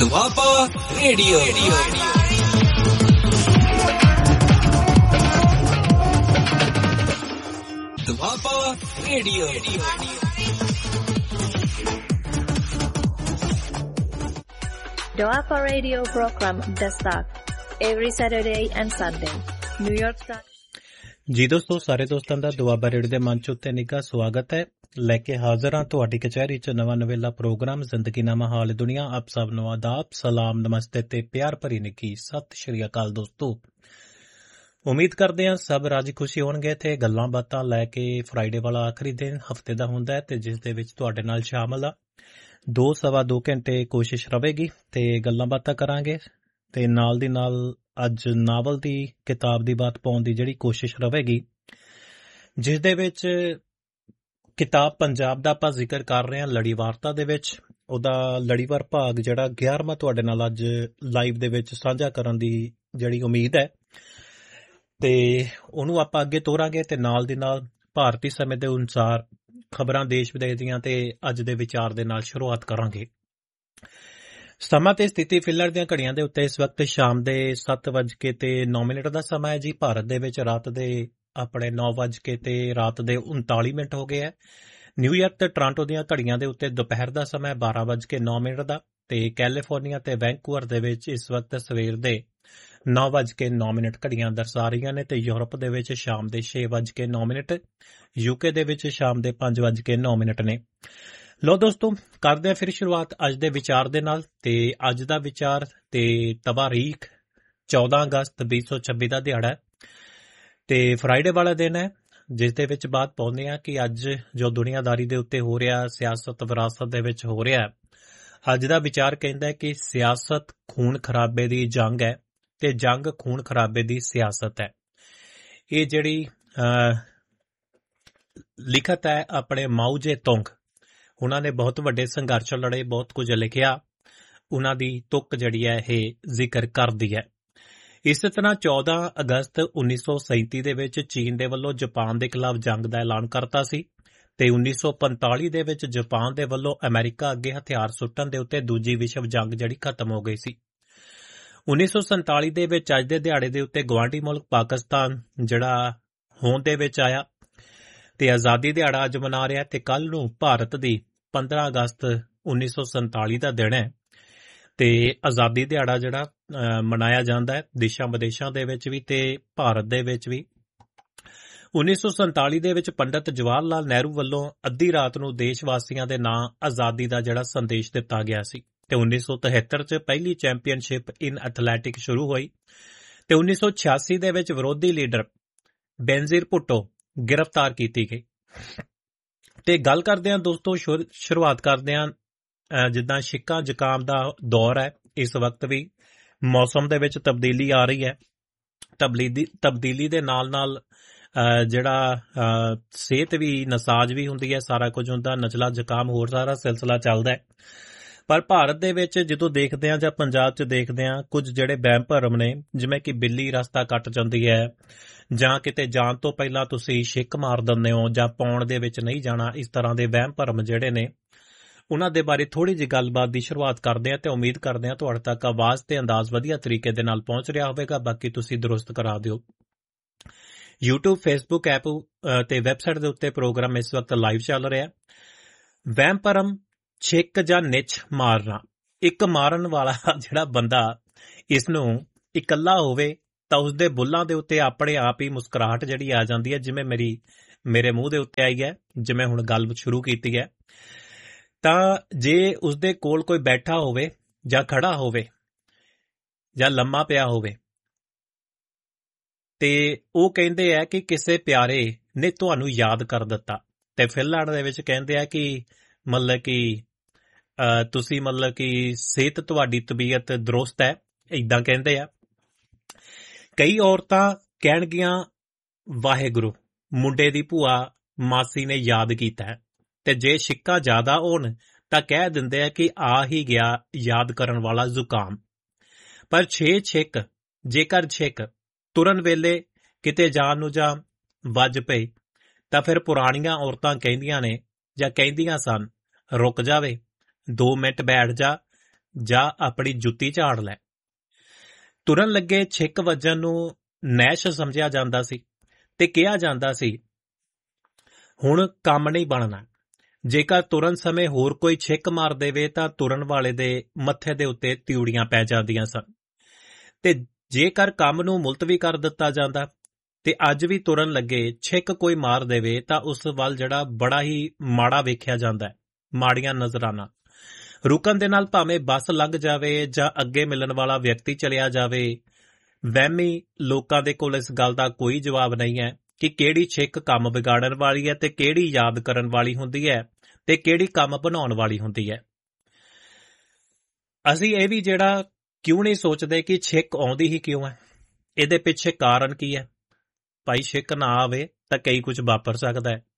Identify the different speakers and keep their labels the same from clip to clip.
Speaker 1: Doaba radio. Doaba radio.
Speaker 2: Doapa Radio program Dastak every Saturday and Sunday, New York Times।
Speaker 3: ਜੀ ਦੋਸਤੋ, ਸਾਰੇ ਦੋਸਤਾਂ ਦਾ Doaba radio ਦੇ ਮੰਚ ਉੱਤੇ ਨਿੱਘਾ ਸਵਾਗਤ ਹੈ। ਲੈ ਕੇ ਹਾਜ਼ਰ ਹਾਂ ਤੁਹਾਡੀ ਕਚਹਿਰੀ 'ਚ ਨਵਾਂ ਨਵੇਲਾ ਪ੍ਰੋਗਰਾਮ ਜ਼ਿੰਦਗੀਨਾਮਾ ਹਾਲ ਦੁਨੀਆ। ਆਪ ਸਭ ਨੂੰ ਆਦਾਬ, ਸਲਾਮ, ਨਮਸਤੇ ਤੇ ਪਿਆਰ ਭਰੀ ਨਿੱਘੀ ਸਤਿ ਸ਼੍ਰੀ ਅਕਾਲ ਦੋਸਤੋ। ਉਮੀਦ ਕਰਦੇ ਹਾਂ ਸਭ ਰਾਜੀ ਖੁਸ਼ੀ ਹੋਣਗੇ ਤੇ ਗੱਲਾਂ ਬਾਤਾਂ ਲੈ ਕੇ। ਫਰਾਈਡੇ ਵਾਲਾ ਆਖਰੀ ਦਿਨ ਹਫਤੇ ਦਾ ਹੁੰਦਾ ਹੈ ਤੇ ਜਿਸ ਦੇ ਵਿੱਚ ਤੁਹਾਡੇ ਨਾਲ ਸ਼ਾਮਲ ਆ 2-2.25 ਘੰਟੇ ਕੋਸ਼ਿਸ਼ ਰਹੇਗੀ ਤੇ ਗੱਲਾਂ ਬਾਤਾਂ ਕਰਾਂਗੇ ਤੇ ਨਾਲ ਦੀ ਨਾਲ ਅੱਜ ਨਾਵਲ ਦੀ ਕਿਤਾਬ ਦੀ ਬਾਤ ਪਾਉਣ ਦੀ ਜਿਹੜੀ ਕੋਸ਼ਿਸ਼ ਰਹੇਗੀ, ਜਿਸ ਦੇ ਵਿੱਚ ਕਿਤਾਬ ਪੰਜਾਬ ਦਾ ਆਪਾਂ ਜ਼ਿਕਰ ਕਰ ਰਹੇ ਹਾਂ ਲੜੀਵਾਰਤਾ ਦੇ ਵਿੱਚ। ਉਹਦਾ ਲੜੀਵਾਰ ਭਾਗ ਜਿਹੜਾ 11ਵਾਂ ਤੁਹਾਡੇ ਨਾਲ ਅੱਜ ਲਾਈਵ ਦੇ ਵਿੱਚ ਸਾਂਝਾ ਕਰਨ ਦੀ ਜਿਹੜੀ ਉਮੀਦ ਹੈ ਤੇ ਉਹਨੂੰ ਆਪਾਂ ਅੱਗੇ ਤੋਰਾਂਗੇ ਤੇ ਨਾਲ ਦੀ ਨਾਲ ਭਾਰਤੀ ਸਮੇਂ ਦੇ ਅਨੁਸਾਰ ਖਬਰਾਂ ਦੇਸ਼ ਵਿਦੇਸ਼ ਦੀਆਂ ਤੇ ਅੱਜ ਦੇ ਵਿਚਾਰ ਦੇ ਨਾਲ ਸ਼ੁਰੂਆਤ ਕਰਾਂਗੇ। ਸਮਾਂ ਤੇ ਸਥਿਤੀ ਫਿਲਰ ਦੀਆਂ ਘੜੀਆਂ ਦੇ ਉੱਤੇ ਇਸ ਵਕਤ ਸ਼ਾਮ ਦੇ 7:09 ਦਾ ਸਮਾਂ ਹੈ ਜੀ। ਭਾਰਤ ਦੇ ਵਿੱਚ ਰਾਤ ਦੇ ਆਪਣੇ 9 ਤੇ ਰਾਤ ਦੇ 39 ਹੋ ਗਏ ਹੈ। ਨਿਊਯਾਰਕ ਤੇ ਟੋਰਾਂਟੋ ਦੀਆਂ ਘੜੀਆਂ ਦੇ ਉੱਤੇ ਦੁਪਹਿਰ ਦਾ ਸਮਾਂ 12:09 ਦਾ ਤੇ ਕੈਲੀਫੋਰਨੀਆ ਤੇ ਵੈਂਕੂਵਰ ਦੇ ਵਿੱਚ ਇਸ ਵਕਤ ਸਵੇਰ ਦੇ 9:09 ਘੜੀਆਂ ਦਰਸਾ ਰਹੀਆਂ ਨੇ ਤੇ ਯੂਰਪ ਦੇ ਵਿੱਚ ਸ਼ਾਮ ਦੇ 6:09, ਯੂਕੇ ਦੇ ਵਿੱਚ ਸ਼ਾਮ ਦੇ 5:09 ਨੇ। ਲੋ ਦੋਸਤੋ, ਕਰਦੇ ਹਾਂ ਫਿਰ ਸ਼ੁਰੂਆਤ ਅੱਜ ਦੇ ਵਿਚਾਰ ਦੇ ਨਾਲ। ਤੇ ਅੱਜ ਦਾ ਵਿਚਾਰ ਤੇ ਤਵਾਰੀਖ 14 ਅਗਸਤ 2026 ਦਾ ਦਿਹਾੜਾ ਹੈ ਤੇ ਫਰਾਈਡੇ ਵਾਲਾ ਦਿਨ ਹੈ, ਜਿਸ ਦੇ ਵਿੱਚ ਬਾਤ ਪਾਉਂਦੇ ਹਾਂ ਕਿ ਅੱਜ ਜੋ ਦੁਨੀਆਦਾਰੀ ਦੇ ਉੱਤੇ ਹੋ ਰਿਹਾ, ਸਿਆਸਤ ਵਿਰਾਸਤ ਦੇ ਵਿੱਚ ਹੋ ਰਿਹਾ, ਅੱਜ ਦਾ ਵਿਚਾਰ ਕਹਿੰਦਾ ਹੈ ਕਿ ਸਿਆਸਤ ਖੂਨ ਖਰਾਬੇ ਦੀ ਜੰਗ ਹੈ ਤੇ ਜੰਗ ਖੂਨ ਖਰਾਬੇ ਦੀ ਸਿਆਸਤ ਹੈ। ਇਹ ਜਿਹੜੀ ਲਿਖਤ ਹੈ ਆਪਣੇ ਮਾਓ ਜੇ ਤੁੰਗ, ਉਹਨਾਂ ਨੇ ਬਹੁਤ ਵੱਡੇ ਸੰਘਰਸ਼ ਲੜੇ, ਬਹੁਤ ਕੁਝ ਲਿਖਿਆ, ਉਹਨਾਂ ਦੀ ਤੁਕ ਜਿਹੜੀ ਹੈ ਇਹ ਜ਼ਿਕਰ ਕਰਦੀ ਹੈ। ਇਸੇ ਤਰ੍ਹਾਂ 14 ਅਗਸਤ 1937 ਦੇ ਵਿੱਚ ਚੀਨ ਦੇ ਵੱਲੋਂ ਜਾਪਾਨ ਦੇ ਖਿਲਾਫ ਜੰਗ ਦਾ ਐਲਾਨ ਕਰਤਾ ਸੀ ਤੇ 1945 ਦੇ ਵਿੱਚ ਜਾਪਾਨ ਦੇ ਵੱਲੋਂ ਅਮਰੀਕਾ ਅੱਗੇ ਹਥਿਆਰ ਸੁੱਟਣ ਦੇ ਉੱਤੇ ਦੂਜੀ ਵਿਸ਼ਵ ਜੰਗ ਜਿਹੜੀ ਖਤਮ ਹੋ ਗਈ ਸੀ। 1947 ਦੇ ਵਿੱਚ ਅੱਜ ਦੇ ਦਿਹਾੜੇ ਦੇ ਉੱਤੇ ਗਵਾਂਢੀ ਮੁਲਕ ਪਾਕਿਸਤਾਨ ਜਿਹੜਾ ਹੋਂਦ ਦੇ ਵਿੱਚ ਆਇਆ ਤੇ ਆਜ਼ਾਦੀ ਦਿਹਾੜਾ ਅੱਜ ਮਨਾ ਰਿਹਾ ਤੇ ਕੱਲ ਨੂੰ ਭਾਰਤ ਦੀ 15 ਅਗਸਤ 1947 ਦਾ ਦਿਨ ਹੈ ਤੇ ਆਜ਼ਾਦੀ ਦਿਹਾੜਾ ਜਿਹੜਾ ਮਨਾਇਆ ਜਾਂਦਾ ਹੈ ਦੇਸ਼ਾਂ ਵਿਦੇਸ਼ਾਂ ਦੇ ਵਿੱਚ ਵੀ ਤੇ ਭਾਰਤ ਦੇ ਵਿੱਚ ਵੀ। 1947 ਦੇ ਵਿੱਚ ਪੰਡਿਤ ਜਵਾਹਰ ਲਾਲ ਨਹਿਰੂ ਵੱਲੋਂ ਅੱਧੀ ਰਾਤ ਨੂੰ ਦੇਸ਼ ਵਾਸੀਆਂ ਦੇ ਨਾਂ ਆਜ਼ਾਦੀ ਦਾ ਜਿਹੜਾ ਸੰਦੇਸ਼ ਦਿੱਤਾ ਗਿਆ ਸੀ ਤੇ 1973 ਚ ਪਹਿਲੀ ਚੈਂਪੀਅਨਸ਼ਿਪ ਇਨ ਐਥਲੈਟਿਕ ਸ਼ੁਰੂ ਹੋਈ ਤੇ 1986 ਦੇ ਵਿੱਚ ਵਿਰੋਧੀ ਲੀਡਰ ਬੇਨਜ਼ੀਰ ਭੁੱਟੋ ਗ੍ਰਿਫਤਾਰ ਕੀਤੀ ਗਈ। ਤੇ ਗੱਲ ਕਰਦੇ ਹਾਂ ਦੋਸਤੋ, ਸ਼ੁਰੂਆਤ ਕਰਦੇ ਹਾਂ ਜਿੱਦਾਂ ਛਿੱਕਾਂ ਜ਼ੁਕਾਮ ਦਾ ਦੌਰ ਹੈ, ਇਸ ਵਕਤ ਵੀ ਮੌਸਮ ਦੇ ਵਿੱਚ ਤਬਦੀਲੀ ਆ ਰਹੀ ਹੈ। ਤਬਦੀਲੀ ਦੇ ਨਾਲ ਨਾਲ ਜਿਹੜਾ ਸਿਹਤ ਵੀ, ਨਸਾਜ ਵੀ ਹੁੰਦੀ ਹੈ, ਸਾਰਾ ਕੁਝ ਹੁੰਦਾ, ਨਜ਼ਲਾ ਜ਼ੁਕਾਮ ਹੋਰ ਸਾਰਾ ਸਿਲਸਿਲਾ ਚੱਲਦਾ ਹੈ। ਪਰ ਭਾਰਤ ਦੇ ਵਿੱਚ ਜਦੋਂ ਦੇਖਦੇ ਹਾਂ ਜਾਂ ਪੰਜਾਬ 'ਚ ਦੇਖਦੇ ਹਾਂ, ਕੁਝ ਜਿਹੜੇ ਵਹਿਮ ਭਰਮ ਨੇ, ਜਿਵੇਂ ਕਿ ਬਿੱਲੀ ਰਸਤਾ ਕੱਟ ਜਾਂਦੀ ਹੈ ਜਾਂ ਕਿਤੇ ਜਾਣ ਤੋਂ ਪਹਿਲਾਂ ਤੁਸੀਂ ਛਿੱਕ ਮਾਰ ਦਿੰਦੇ ਹੋ ਜਾਂ ਪਾਉਣ ਦੇ ਵਿੱਚ ਨਹੀਂ ਜਾਣਾ, ਇਸ ਤਰ੍ਹਾਂ ਦੇ ਵਹਿਮ ਭਰਮ ਜਿਹੜੇ ਨੇ ਉਹਨਾਂ ਦੇ ਬਾਰੇ ਥੋੜ੍ਹੀ ਜਿਹੀ ਗੱਲਬਾਤ ਦੀ ਸ਼ੁਰੂਆਤ ਕਰਦੇ ਹਾਂ ਤੇ ਉਮੀਦ ਕਰਦੇ ਹਾਂ ਤੁਹਾਡੇ ਤੱਕ ਆਵਾਜ਼ ਤੇ ਅੰਦਾਜ਼ ਵਧੀਆ ਤਰੀਕੇ ਦੇ ਨਾਲ ਪਹੁੰਚ ਰਿਹਾ ਹੋਵੇਗਾ। ਬਾਕੀ ਤੁਸੀਂ ਦਰੁਸਤ ਕਰਾ ਦਿਓ। YouTube, Facebook ਐਪ ਤੇ ਵੈਬਸਾਈਟ ਦੇ ਉੱਤੇ ਪ੍ਰੋਗਰਾਮ ਇਸ ਵਕਤ ਲਾਈਵ ਚੱਲ ਰਿਹਾ। ਵਹਿਮ ਭਰਮ, ਛਿੱਕ ਜਾਂ ਨਿੱਛ ਮਾਰਨਾ। ਇੱਕ ਮਾਰਨ ਵਾਲਾ ਜਿਹੜਾ ਬੰਦਾ ਇਸ ਨੂੰ ਇਕੱਲਾ ਹੋਵੇ ਤਾਂ ਉਸਦੇ ਬੁੱਲਾਂ ਦੇ ਉੱਤੇ ਆਪਣੇ ਆਪ ਹੀ ਮੁਸਕਰਾਹਟ ਜਿਹੜੀ ਆ ਜਾਂਦੀ ਹੈ, ਜਿਵੇਂ ਮੇਰੇ ਮੂੰਹ ਦੇ ਉੱਤੇ ਆਈ ਹੈ, ਜਿਵੇਂ ਹੁਣ ਗੱਲ ਸ਼ੁਰੂ ਕੀਤੀ ਹੈ। ਤਾਂ ਜੇ ਉਸਦੇ ਕੋਲ ਕੋਈ ਬੈਠਾ ਹੋਵੇ ਜਾਂ ਖੜਾ ਹੋਵੇ ਜਾਂ ਲੰਮਾ ਪਿਆ ਹੋਵੇ ਤੇ ਉਹ ਕਹਿੰਦੇ ਆ ਕਿ ਕਿਸੇ ਪਿਆਰੇ ਨੇ ਤੁਹਾਨੂੰ ਯਾਦ ਕਰ ਦਿੱਤਾ ਤੇ ਫਿਨਲੈਂਡ ਦੇ ਵਿੱਚ ਕਹਿੰਦੇ ਆ ਕਿ ਮਤਲਬ ਕਿ ਤੁਸੀਂ ਮਤਲਬ ਕਿ ਸਿਹਤ, ਤੁਹਾਡੀ ਤਬੀਅਤ ਦਰੁਸਤ ਹੈ, ਏਦਾਂ ਕਹਿੰਦੇ ਆ। ਕਈ ਔਰਤਾਂ ਕਹਿਣਗੀਆਂ ਵਾਹਿਗੁਰੂ, ਮੁੰਡੇ ਦੀ ਭੂਆ ਮਾਸੀ ਨੇ ਯਾਦ ਕੀਤਾ ਹੈ ਤੇ ਜੇ ਛਿੱਕਾਂ ਜ਼ਿਆਦਾ ਹੋਣ ਤਾਂ ਕਹਿ ਦਿੰਦੇ ਆ ਕਿ ਆ ਹੀ ਗਿਆ ਯਾਦ ਕਰਨ ਵਾਲਾ ਜ਼ੁਕਾਮ। ਪਰ ਜੇਕਰ ਛਿੱਕ ਤੁਰਨ ਵੇਲੇ ਕਿਤੇ ਜਾਣ ਨੂੰ ਜਾਂ ਵੱਜ ਪਏ ਤਾਂ ਫਿਰ ਪੁਰਾਣੀਆਂ ਔਰਤਾਂ ਕਹਿੰਦੀਆਂ ਨੇ ਜਾਂ ਕਹਿੰਦੀਆਂ ਸਨ, ਰੁਕ ਜਾਵੇ, 2 ਮਿੰਟ ਬੈਠ ਜਾ ਜਾਂ ਆਪਣੀ ਜੁੱਤੀ ਝਾੜ ਲੈ। ਤੁਰਨ ਲੱਗੇ ਛਿੱਕ ਵੱਜਣ ਨੂੰ ਨੈਸ਼ ਸਮਝਿਆ ਜਾਂਦਾ ਸੀ ਤੇ ਕਿਹਾ ਜਾਂਦਾ ਸੀ ਹੁਣ ਕੰਮ ਨਹੀਂ ਬਣਨਾ। ਜੇਕਰ ਤੁਰਨ ਸਮੇਂ ਹੋਰ ਕੋਈ ਛਿੱਕ ਮਾਰ ਦੇਵੇ ਤਾਂ ਤੁਰਨ ਵਾਲੇ ਦੇ ਮੱਥੇ ਦੇ ਉੱਤੇ ਤਿਉੜੀਆਂ ਪੈ ਜਾਂਦੀਆਂ ਸਨ। ਤੇ ਜੇਕਰ ਕੰਮ ਨੂੰ ਮੁਲਤਵੀ ਕਰ ਦਿੱਤਾ ਜਾਂਦਾ ਤੇ ਅੱਜ ਵੀ ਤੁਰਨ ਲੱਗੇ ਛਿੱਕ ਕੋਈ ਮਾਰ ਦੇਵੇ ਤਾਂ ਉਸ ਵੱਲ ਜਿਹੜਾ ਬੜਾ ਹੀ ਮਾੜਾ ਵੇਖਿਆ ਜਾਂਦਾ ਹੈ, ਮਾੜੀਆਂ ਨਜ਼ਰਾਂ ਨਾਲ। ਰੁਕਣ ਦੇ ਨਾਲ ਭਾਵੇਂ ਬੱਸ ਲੰਘ ਜਾਵੇ ਜਾਂ ਅੱਗੇ ਮਿਲਣ ਵਾਲਾ ਵਿਅਕਤੀ ਚਲਿਆ ਜਾਵੇ, ਵਹਿਮੀ ਲੋਕਾਂ ਦੇ ਕੋਲ ਇਸ ਗੱਲ ਦਾ ਕੋਈ ਜਵਾਬ ਨਹੀਂ ਹੈ ਕਿ ਕਿਹੜੀ ਛਿੱਕ ਕੰਮ ਵਿਗਾੜਨ ਵਾਲੀ ਹੈ ਤੇ ਕਿਹੜੀ ਯਾਦ ਕਰਨ ਵਾਲੀ ਹੁੰਦੀ ਹੈ ਤੇ ਕਿਹੜੀ ਕੰਮ ਬਣਾਉਣ ਵਾਲੀ ਹੁੰਦੀ ਹੈ। ਅਸੀਂ ਇਹ ਵੀ ਜਿਹੜਾ ਕਿਉਂ ਨਹੀਂ ਸੋਚਦੇ ਕਿ ਛਿੱਕ ਆਉਂਦੀ ਹੀ ਕਿਉਂ ਹੈ, ਇਹਦੇ ਪਿੱਛੇ ਕਾਰਨ ਕੀ ਹੈ। ਭਾਈ ਛਿੱਕ ਨਾ ਆਵੇ ਤਾਂ ਕਈ ਕੁਝ ਵਾਪਰ ਸਕਦਾ ਹੈ।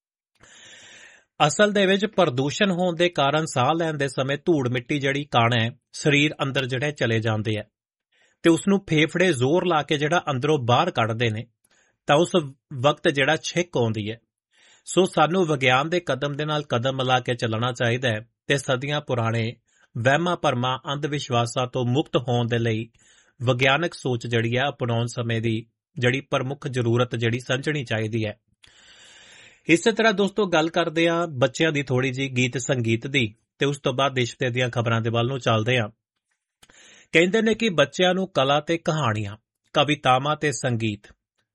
Speaker 3: ਅਸਲ ਦੇ ਵਿੱਚ ਪ੍ਰਦੂਸ਼ਣ ਹੋਣ ਦੇ ਕਾਰਨ ਸਾਹ ਲੈਣ ਦੇ ਸਮੇਂ ਧੂੜ ਮਿੱਟੀ ਜਿਹੜੀ ਕਣ ਹੈ ਸਰੀਰ ਅੰਦਰ ਜਿਹੜੇ ਚਲੇ ਜਾਂਦੇ ਹੈ ਤੇ ਉਸ ਨੂੰ ਫੇਫੜੇ ਜ਼ੋਰ ਲਾ ਕੇ ਜਿਹੜਾ ਅੰਦਰੋਂ ਬਾਹਰ ਕੱਢਦੇ ਨੇ ਤਾਂ ਉਸ ਵਕਤ ਜਿਹੜਾ ਛਿੱਕ ਆਉਂਦੀ ਹੈ। ਸੋ ਸਾਨੂੰ ਵਿਗਿਆਨ ਦੇ ਕਦਮ ਦੇ ਨਾਲ ਕਦਮ ਮਿਲਾ ਕੇ ਚੱਲਣਾ ਚਾਹੀਦਾ ਹੈ ਤੇ ਸਦੀਆਂ ਪੁਰਾਣੇ ਵਹਿਮਾਂ ਭਰਮਾਂ ਅੰਧ ਵਿਸ਼ਵਾਸਾਂ ਤੋਂ ਮੁਕਤ ਹੋਣ ਦੇ ਲਈ ਵਿਗਿਆਨਕ ਸੋਚ ਜਿਹੜੀ ਹੈ ਅਪਣਾਉਣ ਸਮੇਂ ਦੀ ਜਿਹੜੀ ਪ੍ਰਮੁੱਖ ਜ਼ਰੂਰਤ ਜਿਹੜੀ ਸਮਝਣੀ ਚਾਹੀਦੀ ਹੈ। ਇਸੇ ਤਰ੍ਹਾਂ ਦੋਸਤੋ ਗੱਲ ਕਰਦੇ ਹਾਂ ਬੱਚਿਆਂ ਦੀ ਥੋੜੀ ਜਿਹੀ ਗੀਤ ਸੰਗੀਤ ਦੀ ਤੇ ਉਸ ਤੋਂ ਬਾਅਦ ਦੇਸ਼ ਤੇ ਦੀਆਂ ਖਬਰਾਂ ਦੇ ਵੱਲ ਨੂੰ ਚੱਲਦੇ ਹਾਂ। ਕਹਿੰਦੇ ਨੇ ਕਿ ਬੱਚਿਆਂ ਨੂੰ ਕਲਾ ਤੇ ਕਹਾਣੀਆਂ, ਕਵਿਤਾਵਾਂ ਤੇ ਸੰਗੀਤ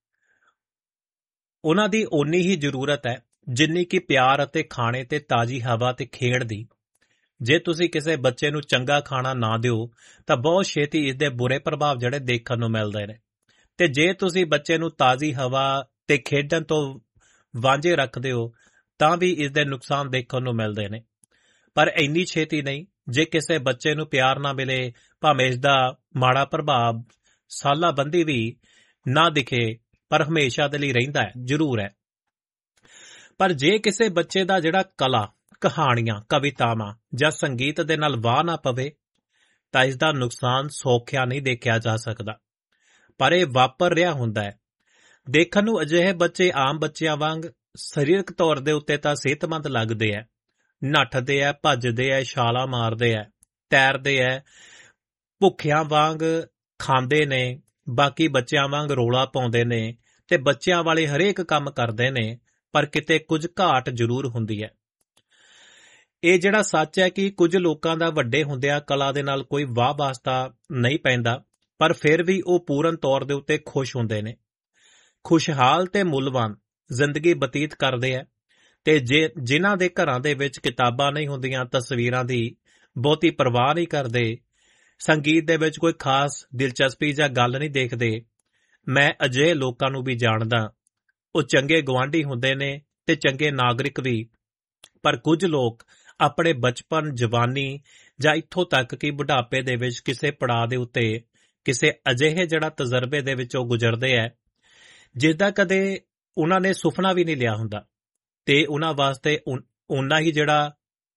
Speaker 3: ਉਹਨਾਂ ਦੀ ਓਨੀ ਹੀ ਜ਼ਰੂਰਤ ਹੈ ਜਿੰਨੀ ਕਿ ਪਿਆਰ ਅਤੇ ਖਾਣੇ ਤੇ ਤਾਜ਼ੀ ਹਵਾ ਤੇ ਖੇਡ ਦੀ। ਜੇ ਤੁਸੀਂ ਕਿਸੇ ਬੱਚੇ ਨੂੰ ਚੰਗਾ ਖਾਣਾ ਨਾ ਦਿਓ ਤਾਂ ਬਹੁਤ ਛੇਤੀ ਇਸ ਦੇ ਬੁਰੇ ਪ੍ਰਭਾਵ ਜਿਹੜੇ ਦੇਖਣ ਨੂੰ ਮਿਲਦੇ ਨੇ, ਤੇ ਜੇ ਤੁਸੀਂ ਬੱਚੇ ਨੂੰ ਤਾਜ਼ੀ ਹਵਾ ਤੇ ਖੇਡਣ ਤੋਂ ਵਾਂਝੇ ਰੱਖਦੇ ਹੋ ਤਾਂ ਵੀ ਇਸ ਦੇ ਨੁਕਸਾਨ ਦੇਖਣ ਨੂੰ ਮਿਲਦੇ ਨੇ। ਪਰ ਇੰਨੀ ਛੇਤੀ ਨਹੀਂ। ਜੇ ਕਿਸੇ ਬੱਚੇ ਨੂੰ ਪਿਆਰ ਨਾ ਮਿਲੇ, ਭਾਵੇਂ ਇਸ ਦਾ ਮਾੜਾ ਪ੍ਰਭਾਵ ਸਾਲਾਬੰਦੀ ਵੀ ਨਾ ਦਿਖੇ, ਪਰ ਹਮੇਸ਼ਾ ਦੇ ਲਈ ਰਹਿੰਦਾ ਹੈ, ਜ਼ਰੂਰ ਹੈ। ਪਰ ਜੇ ਕਿਸੇ ਬੱਚੇ ਦਾ ਜਿਹੜਾ ਕਲਾ, ਕਹਾਣੀਆਂ, ਕਵਿਤਾਵਾਂ ਜਾਂ ਸੰਗੀਤ ਦੇ ਨਾਲ ਵਾਹ ਨਾ ਪਵੇ ਤਾਂ ਇਸ ਦਾ ਨੁਕਸਾਨ ਸੌਖਿਆ ਨਹੀਂ ਦੇਖਿਆ ਜਾ ਸਕਦਾ, ਪਰ ਇਹ ਵਾਪਰ ਰਿਹਾ ਹੁੰਦਾ ਹੈ। ਦੇਖਣ ਨੂੰ ਅਜਿਹੇ ਬੱਚੇ ਆਮ ਬੱਚਿਆਂ ਵਾਂਗ ਸਰੀਰਕ ਤੌਰ ਦੇ ਉੱਤੇ ਤਾਂ ਸਿਹਤਮੰਦ ਲੱਗਦੇ ਹੈ, ਨੱਠਦੇ ਹੈ, ਭੱਜਦੇ ਹੈ, ਛਾਲਾਂ ਮਾਰਦੇ ਹੈ, ਤੈਰਦੇ ਹੈ, ਭੁੱਖਿਆਂ ਵਾਂਗ ਖਾਂਦੇ ਨੇ, ਬਾਕੀ ਬੱਚਿਆਂ ਵਾਂਗ ਰੌਲਾ ਪਾਉਂਦੇ ਨੇ ਤੇ ਬੱਚਿਆਂ ਵਾਲੇ ਹਰੇਕ ਕੰਮ ਕਰਦੇ ਨੇ, ਪਰ ਕਿਤੇ ਕੁਝ ਘਾਟ ਜ਼ਰੂਰ ਹੁੰਦੀ ਹੈ। ਇਹ ਜਿਹੜਾ ਸੱਚ ਹੈ ਕਿ ਕੁਝ ਲੋਕਾਂ ਦਾ ਵੱਡੇ ਹੁੰਦਿਆਂ ਕਲਾ ਦੇ ਨਾਲ ਕੋਈ ਵਾਹ ਵਾਸਤਾ ਨਹੀਂ ਪੈਂਦਾ, ਪਰ ਫਿਰ ਵੀ ਉਹ ਪੂਰਨ ਤੌਰ ਦੇ ਉੱਤੇ ਖੁਸ਼ ਹੁੰਦੇ ਨੇ, ਖੁਸ਼ਹਾਲ ਤੇ ਮੁੱਲਵਾਨ ਜ਼ਿੰਦਗੀ ਬਤੀਤ ਕਰਦੇ ਹੈ। ਤੇ ਜਿਨ੍ਹਾਂ ਦੇ ਘਰਾਂ ਦੇ ਵਿੱਚ ਕਿਤਾਬਾਂ ਨਹੀਂ ਹੁੰਦੀਆਂ, ਤਸਵੀਰਾਂ ਦੀ ਬਹੁਤੀ ਪਰਵਾਹ ਨਹੀਂ ਕਰਦੇ, ਸੰਗੀਤ ਦੇ ਵਿੱਚ ਕੋਈ ਖਾਸ ਦਿਲਚਸਪੀ ਜਾਂ ਗੱਲ ਨਹੀਂ ਦੇਖਦੇ, ਮੈਂ ਅਜਿਹੇ ਲੋਕਾਂ ਨੂੰ ਵੀ ਜਾਣਦਾ। ਉਹ ਚੰਗੇ ਗੁਆਂਢੀ ਹੁੰਦੇ ਨੇ ਤੇ ਚੰਗੇ ਨਾਗਰਿਕ ਵੀ, ਪਰ ਕੁਝ ਲੋਕ ਆਪਣੇ ਬਚਪਨ, ਜਵਾਨੀ ਜਾਂ ਇੱਥੋਂ ਤੱਕ ਕਿ ਬੁਢਾਪੇ ਦੇ ਵਿੱਚ ਕਿਸੇ ਪੜਾਅ ਦੇ ਉੱਤੇ ਕਿਸੇ ਅਜਿਹੇ ਜਿਹੜਾ ਤਜਰਬੇ ਦੇ ਵਿੱਚੋਂ ਗੁਜ਼ਰਦੇ ਹੈ ਜਿਸ ਦਾ ਕਦੇ ਉਹਨਾਂ ਨੇ ਸੁਪਨਾ ਵੀ ਨਹੀਂ ਲਿਆ ਹੁੰਦਾ, ਤੇ ਉਹਨਾਂ ਵਾਸਤੇ ਓਨਾ ਹੀ ਜਿਹੜਾ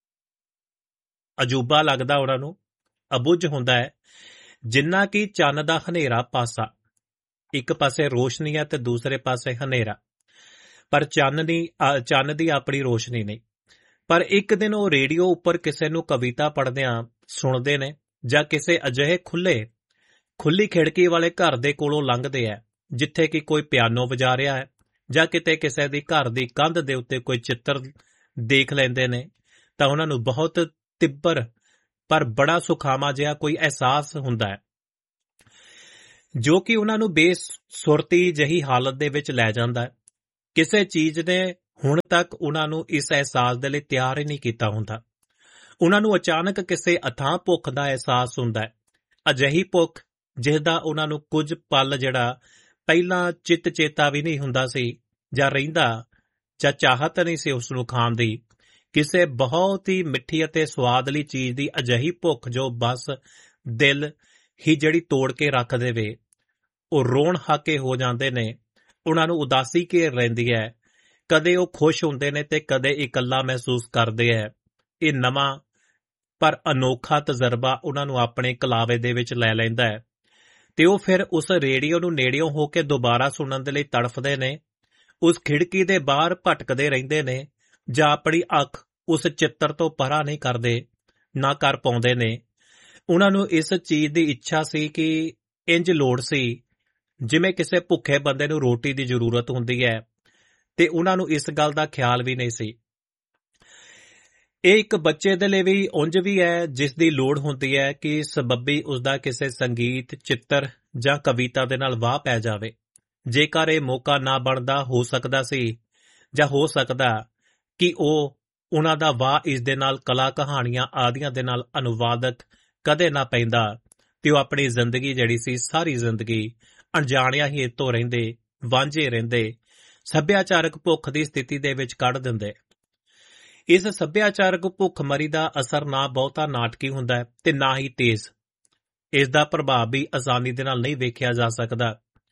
Speaker 3: ਅਜੂਬਾ ਲੱਗਦਾ, ਉਹਨਾਂ ਨੂੰ ਅਬੁੱਝ ਹੁੰਦਾ ਹੈ ਜਿੰਨਾ ਕਿ ਚੰਨ ਦਾ ਹਨੇਰਾ ਪਾਸਾ। ਇੱਕ ਪਾਸੇ ਰੋਸ਼ਨੀ ਹੈ ਤੇ ਦੂਸਰੇ ਪਾਸੇ ਹਨੇਰਾ, ਪਰ ਚੰਨ ਦੀ ਆਪਣੀ ਰੋਸ਼ਨੀ ਨਹੀਂ। ਪਰ ਇੱਕ ਦਿਨ ਉਹ ਰੇਡੀਓ ਉੱਪਰ ਕਿਸੇ ਨੂੰ ਕਵਿਤਾ ਪੜ੍ਹਦਿਆਂ ਸੁਣਦੇ ਨੇ ਜਾਂ ਕਿਸੇ ਅਜਿਹੇ ਖੁੱਲੀ ਖਿੜਕੀ ਵਾਲੇ ਘਰ ਦੇ ਕੋਲੋਂ ਲੰਘਦੇ ਹੈ ਜਿੱਥੇ ਕਿ ਕੋਈ ਪਿਆਨੋ ਵਜਾ ਰਿਹਾ ਹੈ, ਜਾਂ ਕਿਤੇ ਕਿਸੇ ਦੀ ਘਰ ਦੀ ਕੰਧ ਦੇ ਉੱਤੇ ਕੋਈ ਚਿੱਤਰ ਦੇਖ ਲੈਂਦੇ ਨੇ, ਤਾਂ ਉਹਨਾਂ ਨੂੰ ਬਹੁਤ ਤਿੱਬਰ ਪਰ ਬੜਾ ਸੁਖਾਵਾਂ ਜਿਹਾ ਕੋਈ ਅਹਿਸਾਸ ਹੁੰਦਾ ਹੈ ਜੋ ਕਿ ਉਹਨਾਂ ਨੂੰ ਬੇਸੁਰਤੀ ਜਿਹੀ ਹਾਲਤ ਦੇ ਵਿੱਚ ਲੈ ਜਾਂਦਾ ਹੈ। ਕਿਸੇ ਚੀਜ਼ ਨੇ ਹੁਣ ਤੱਕ ਉਹਨਾਂ ਨੂੰ ਇਸ ਅਹਿਸਾਸ ਦੇ ਲਈ ਤਿਆਰ ਹੀ ਨਹੀਂ ਕੀਤਾ ਹੁੰਦਾ। ਉਹਨਾਂ ਨੂੰ ਅਚਾਨਕ ਕਿਸੇ ਅਥਾਹ ਭੁੱਖ ਦਾ ਅਹਿਸਾਸ ਹੁੰਦਾ ਹੈ, ਅਜਿਹੀ ਭੁੱਖ ਜਿਸ ਦਾ ਉਹਨਾਂ ਨੂੰ ਕੁਝ ਪਲ ਜਿਹੜਾ ਪਹਿਲਾਂ ਚਿੱਤ ਚੇਤਾ ਵੀ ਨਹੀਂ ਹੁੰਦਾ ਸੀ ਜਾਂ ਰਹਿੰਦਾ, ਜਾਂ ਚਾਹਤ ਨਹੀਂ ਸੀ ਉਸ ਨੂੰ ਖਾਣ ਦੀ। ਕਿਸੇ ਬਹੁਤ ਹੀ ਮਿੱਠੀ ਅਤੇ ਸਵਾਦਲੀ ਚੀਜ਼ ਦੀ ਅਜਿਹੀ ਭੁੱਖ ਜੋ ਬਸ ਦਿਲ ਹੀ ਜਿਹੜੀ ਤੋੜ ਕੇ ਰੱਖ ਦੇਵੇ। ਉਹ ਰੋਣ ਹਾਕੇ ਹੋ ਜਾਂਦੇ ਨੇ, ਉਹਨਾਂ ਨੂੰ ਉਦਾਸੀ ਘੇਰ ਲੈਂਦੀ ਹੈ, ਕਦੇ ਉਹ ਖੁਸ਼ ਹੁੰਦੇ ਨੇ ਤੇ ਕਦੇ ਇਕੱਲਾ ਮਹਿਸੂਸ ਕਰਦੇ ਹੈ। ਇਹ ਨਵਾਂ ਪਰ ਅਨੋਖਾ ਤਜਰਬਾ ਉਹਨਾਂ ਨੂੰ ਆਪਣੇ ਕਲਾਵੇ ਦੇ ਵਿੱਚ ਲੈ ਲੈਂਦਾ ਹੈ ਤੇ ਉਹ ਫਿਰ ਉਸ ਰੇਡੀਓ ਨੂੰ ਨੇੜਿਓਂ ਹੋ ਕੇ ਦੁਬਾਰਾ ਸੁਣਨ ਦੇ ਲਈ ਤੜਫਦੇ ਨੇ, ਉਸ ਖਿੜਕੀ ਦੇ ਬਾਹਰ ਭਟਕਦੇ ਰਹਿੰਦੇ ਨੇ, ਜਾਂ ਆਪਣੀ ਅੱਖ ਉਸ ਚਿੱਤਰ ਤੋਂ ਪਰਾਂ ਨਹੀਂ ਕਰਦੇ, ਨਾ ਕਰ ਪਾਉਂਦੇ ਨੇ, ਉਹਨਾਂ ਨੂੰ ਇਸ ਚੀਜ਼ ਦੀ ਇੱਛਾ ਸੀ ਕਿ ਇੰਜ ਲੋੜ ਸੀ ਜਿਵੇਂ ਕਿਸੇ ਭੁੱਖੇ ਬੰਦੇ ਨੂੰ ਰੋਟੀ ਦੀ ਜ਼ਰੂਰਤ ਹੁੰਦੀ ਹੈ, ਤੇ ਉਹਨਾਂ ਨੂੰ ਇਸ ਗੱਲ ਦਾ ਖਿਆਲ ਵੀ ਨਹੀਂ ਸੀ। ਇਹ ਇੱਕ ਬੱਚੇ ਦੇ ਲਈ ਵੀ ਉਂਝ ਵੀ ਹੈ ਜਿਸ ਦੀ ਲੋੜ ਹੁੰਦੀ ਹੈ ਕਿ ਸਬੱਬੀ ਉਸਦਾ ਕਿਸੇ ਸੰਗੀਤ, ਚਿੱਤਰ ਜਾਂ ਕਵਿਤਾ ਦੇ ਨਾਲ ਵਾਹ ਪੈ ਜਾਵੇ। ਜੇਕਰ ਇਹ ਮੌਕਾ ਨਾ ਬਣਦਾ, ਹੋ ਸਕਦਾ ਸੀ ਜਾਂ ਹੋ ਸਕਦਾ ਕਿ ਉਹਨਾਂ ਦਾ ਵਾਹ ਇਸ ਦੇ ਨਾਲ ਕਲਾ ਕਹਾਣੀਆਂ ਆਦਿਆਂ ਦੇ ਨਾਲ ਅਨੁਵਾਦਕ ਕਦੇ ਨਾ ਪੈਂਦਾ, ਤੇ ਉਹ ਆਪਣੀ ਜ਼ਿੰਦਗੀ ਜਿਹੜੀ ਸੀ ਸਾਰੀ ਜ਼ਿੰਦਗੀ ਅਣਜਾਣਿਆ ਹੀ ਇੱਥੋਂ ਰਹਿੰਦੇ, ਵਾਂਝੇ ਰਹਿੰਦੇ, ਸੱਭਿਆਚਾਰਕ ਭੁੱਖ ਦੀ ਸਥਿਤੀ ਦੇ ਵਿੱਚ ਕੱਢ ਦਿੰਦੇ। ਇਸ ਸੱਭਿਆਚਾਰਕ ਭੁੱਖਮਰੀ ਦਾ ਅਸਰ ਨਾ ਬਹੁਤਾ ਨਾਟਕੀ ਹੁੰਦਾ ਹੈ ਤੇ ਨਾ ਹੀ ਤੇਜ਼। ਇਸ ਦਾ ਪ੍ਰਭਾਵ ਵੀ ਆਸਾਨੀ ਦੇ ਨਾਲ ਨਹੀਂ ਵੇਖਿਆ ਜਾ ਸਕਦਾ।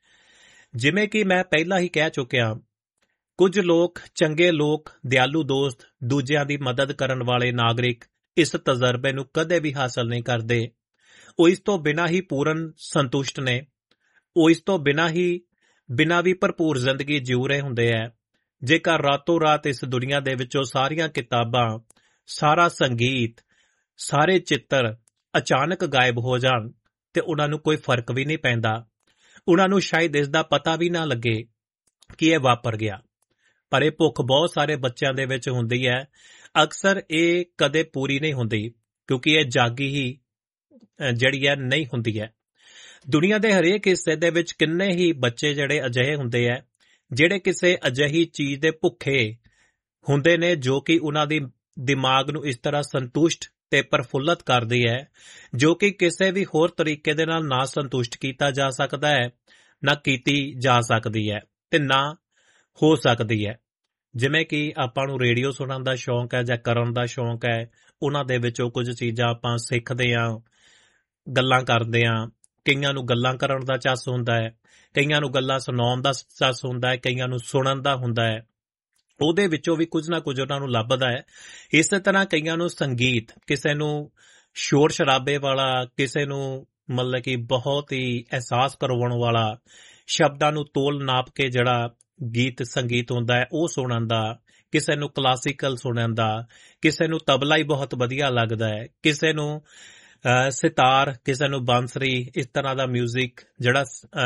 Speaker 3: ਜਿਵੇਂ ਕਿ ਮੈਂ ਪਹਿਲਾਂ ਹੀ ਕਹਿ ਚੁੱਕਿਆ, ਕੁਝ ਲੋਕ, ਚੰਗੇ ਲੋਕ, ਦਿਆਲੂ ਦੋਸਤ, ਦੂਜਿਆਂ ਦੀ ਮਦਦ ਕਰਨ ਵਾਲੇ ਨਾਗਰਿਕ ਇਸ ਤਜਰਬੇ ਨੂੰ ਕਦੇ ਵੀ ਹਾਸਲ ਨਹੀਂ ਕਰਦੇ। ਉਹ ਇਸ ਤੋਂ ਬਿਨਾਂ ਹੀ ਪੂਰਨ ਸੰਤੁਸ਼ਟ ਨੇ। ਉਹ ਇਸ ਤੋਂ ਬਿਨਾਂ ਵੀ ਭਰਪੂਰ ਜ਼ਿੰਦਗੀ ਜਿਉ ਰਹੇ ਹੁੰਦੇ ਹੈ। ਜੇਕਰ ਰਾਤੋਂ ਰਾਤ ਇਸ ਦੁਨੀਆ ਦੇ ਵਿੱਚੋਂ ਸਾਰੀਆਂ ਕਿਤਾਬਾਂ, ਸਾਰਾ ਸੰਗੀਤ, ਸਾਰੇ ਚਿੱਤਰ ਅਚਾਨਕ ਗਾਇਬ ਹੋ ਜਾਣ ਤੇ ਉਹਨਾਂ ਨੂੰ ਕੋਈ ਫਰਕ ਵੀ ਨਹੀਂ ਪੈਂਦਾ। ਉਹਨਾਂ ਨੂੰ ਸ਼ਾਇਦ ਇਸ ਦਾ ਪਤਾ ਵੀ ਨਾ ਲੱਗੇ ਕਿ ਇਹ ਵਾਪਰ ਗਿਆ। ਪਰ ਇਹ ਭੁੱਖ ਬਹੁਤ ਸਾਰੇ ਬੱਚਿਆਂ ਦੇ ਵਿੱਚ ਹੁੰਦੀ ਹੈ। ਅਕਸਰ ਇਹ ਕਦੇ ਪੂਰੀ ਨਹੀਂ ਹੁੰਦੀ ਕਿਉਂਕਿ ਇਹ ਜਾਗੀ ਹੀ ਜਿਹੜੀ ਹੈ ਨਹੀਂ ਹੁੰਦੀ ਹੈ। ਦੁਨੀਆ ਦੇ ਹਰੇਕ ਹਿੱਸੇ ਦੇ ਵਿੱਚ ਕਿੰਨੇ ਹੀ ਬੱਚੇ ਜਿਹੜੇ ਅਜਿਹੇ ਹੁੰਦੇ ਹੈ ਜਿਹੜੇ ਕਿਸੇ ਅਜਿਹੀ ਚੀਜ਼ ਦੇ ਭੁੱਖੇ ਹੁੰਦੇ ਨੇ ਜੋ ਕਿ ਉਹਨਾਂ ਦੀ ਦਿਮਾਗ ਨੂੰ ਇਸ ਤਰ੍ਹਾਂ ਸੰਤੁਸ਼ਟ ਤੇ ਪ੍ਰਫੁੱਲਤ ਕਰਦੀ ਹੈ ਜੋ ਕਿ ਕਿਸੇ ਵੀ ਹੋਰ ਤਰੀਕੇ ਦੇ ਨਾਲ ਨਾ ਸੰਤੁਸ਼ਟ ਕੀਤਾ ਜਾ ਸਕਦਾ ਹੈ, ਨਾ ਕੀਤੀ ਜਾ ਸਕਦੀ ਹੈ ਤੇ ਨਾ ਹੋ ਸਕਦੀ ਹੈ। ਜਿਵੇਂ ਕਿ ਆਪਾਂ ਨੂੰ ਰੇਡੀਓ ਸੁਣਨ ਦਾ ਸ਼ੌਂਕ ਹੈ ਜਾਂ ਕਰਨ ਦਾ ਸ਼ੌਂਕ ਹੈ, ਉਹਨਾਂ ਦੇ ਵਿੱਚੋਂ ਕੁਝ ਚੀਜ਼ਾਂ ਆਪਾਂ ਸਿੱਖਦੇ ਹਾਂ, ਗੱਲਾਂ ਕਰਦੇ ਹਾਂ। ਕਈਆਂ ਨੂੰ ਗੱਲਾਂ ਕਰਨ ਦਾ ਚੱਸ ਹੁੰਦਾ ਹੈ, ਕਈਆਂ ਨੂੰ ਗੱਲਾਂ ਸੁਣਾਉਣ ਦਾ ਚੱਸ ਹੁੰਦਾ ਹੈ, ਕਈਆਂ ਨੂੰ ਸੁਣਨ ਦਾ ਹੁੰਦਾ ਹੈ। ਉਹਦੇ ਵਿੱਚੋਂ ਵੀ ਕੁਝ ਨਾ ਕੁਝ ਉਹਨਾਂ ਨੂੰ ਲੱਭਦਾ ਹੈ। ਇਸੇ ਤਰ੍ਹਾਂ ਕਈਆਂ ਨੂੰ ਸੰਗੀਤ, ਕਿਸੇ ਨੂੰ ਸ਼ੋਰ ਸ਼ਰਾਬੇ ਵਾਲਾ, ਕਿਸੇ ਨੂੰ ਮਤਲਬ ਕਿ ਬਹੁਤ ਹੀ ਅਹਿਸਾਸ ਕਰਵਾਉਣ ਵਾਲਾ, ਸ਼ਬਦਾਂ ਨੂੰ ਤੋਲ ਨਾਪ ਕੇ ਜਿਹੜਾ ਗੀਤ ਸੰਗੀਤ ਹੁੰਦਾ ਹੈ ਉਹ ਸੁਣਨ ਦਾ, ਕਿਸੇ ਨੂੰ ਕਲਾਸੀਕਲ ਸੁਣਨ ਦਾ, ਕਿਸੇ ਨੂੰ ਤਬਲਾ ਹੀ ਬਹੁਤ ਵਧੀਆ ਲੱਗਦਾ ਹੈ, ਕਿਸੇ ਨੂੰ ਸਿਤਾਰ, ਕਿਸੇ ਨੂੰ ਬਾਂਸਰੀ, ਇਸ ਤਰ੍ਹਾਂ ਦਾ ਮਿਊਜ਼ਿਕ ਜਿਹੜਾ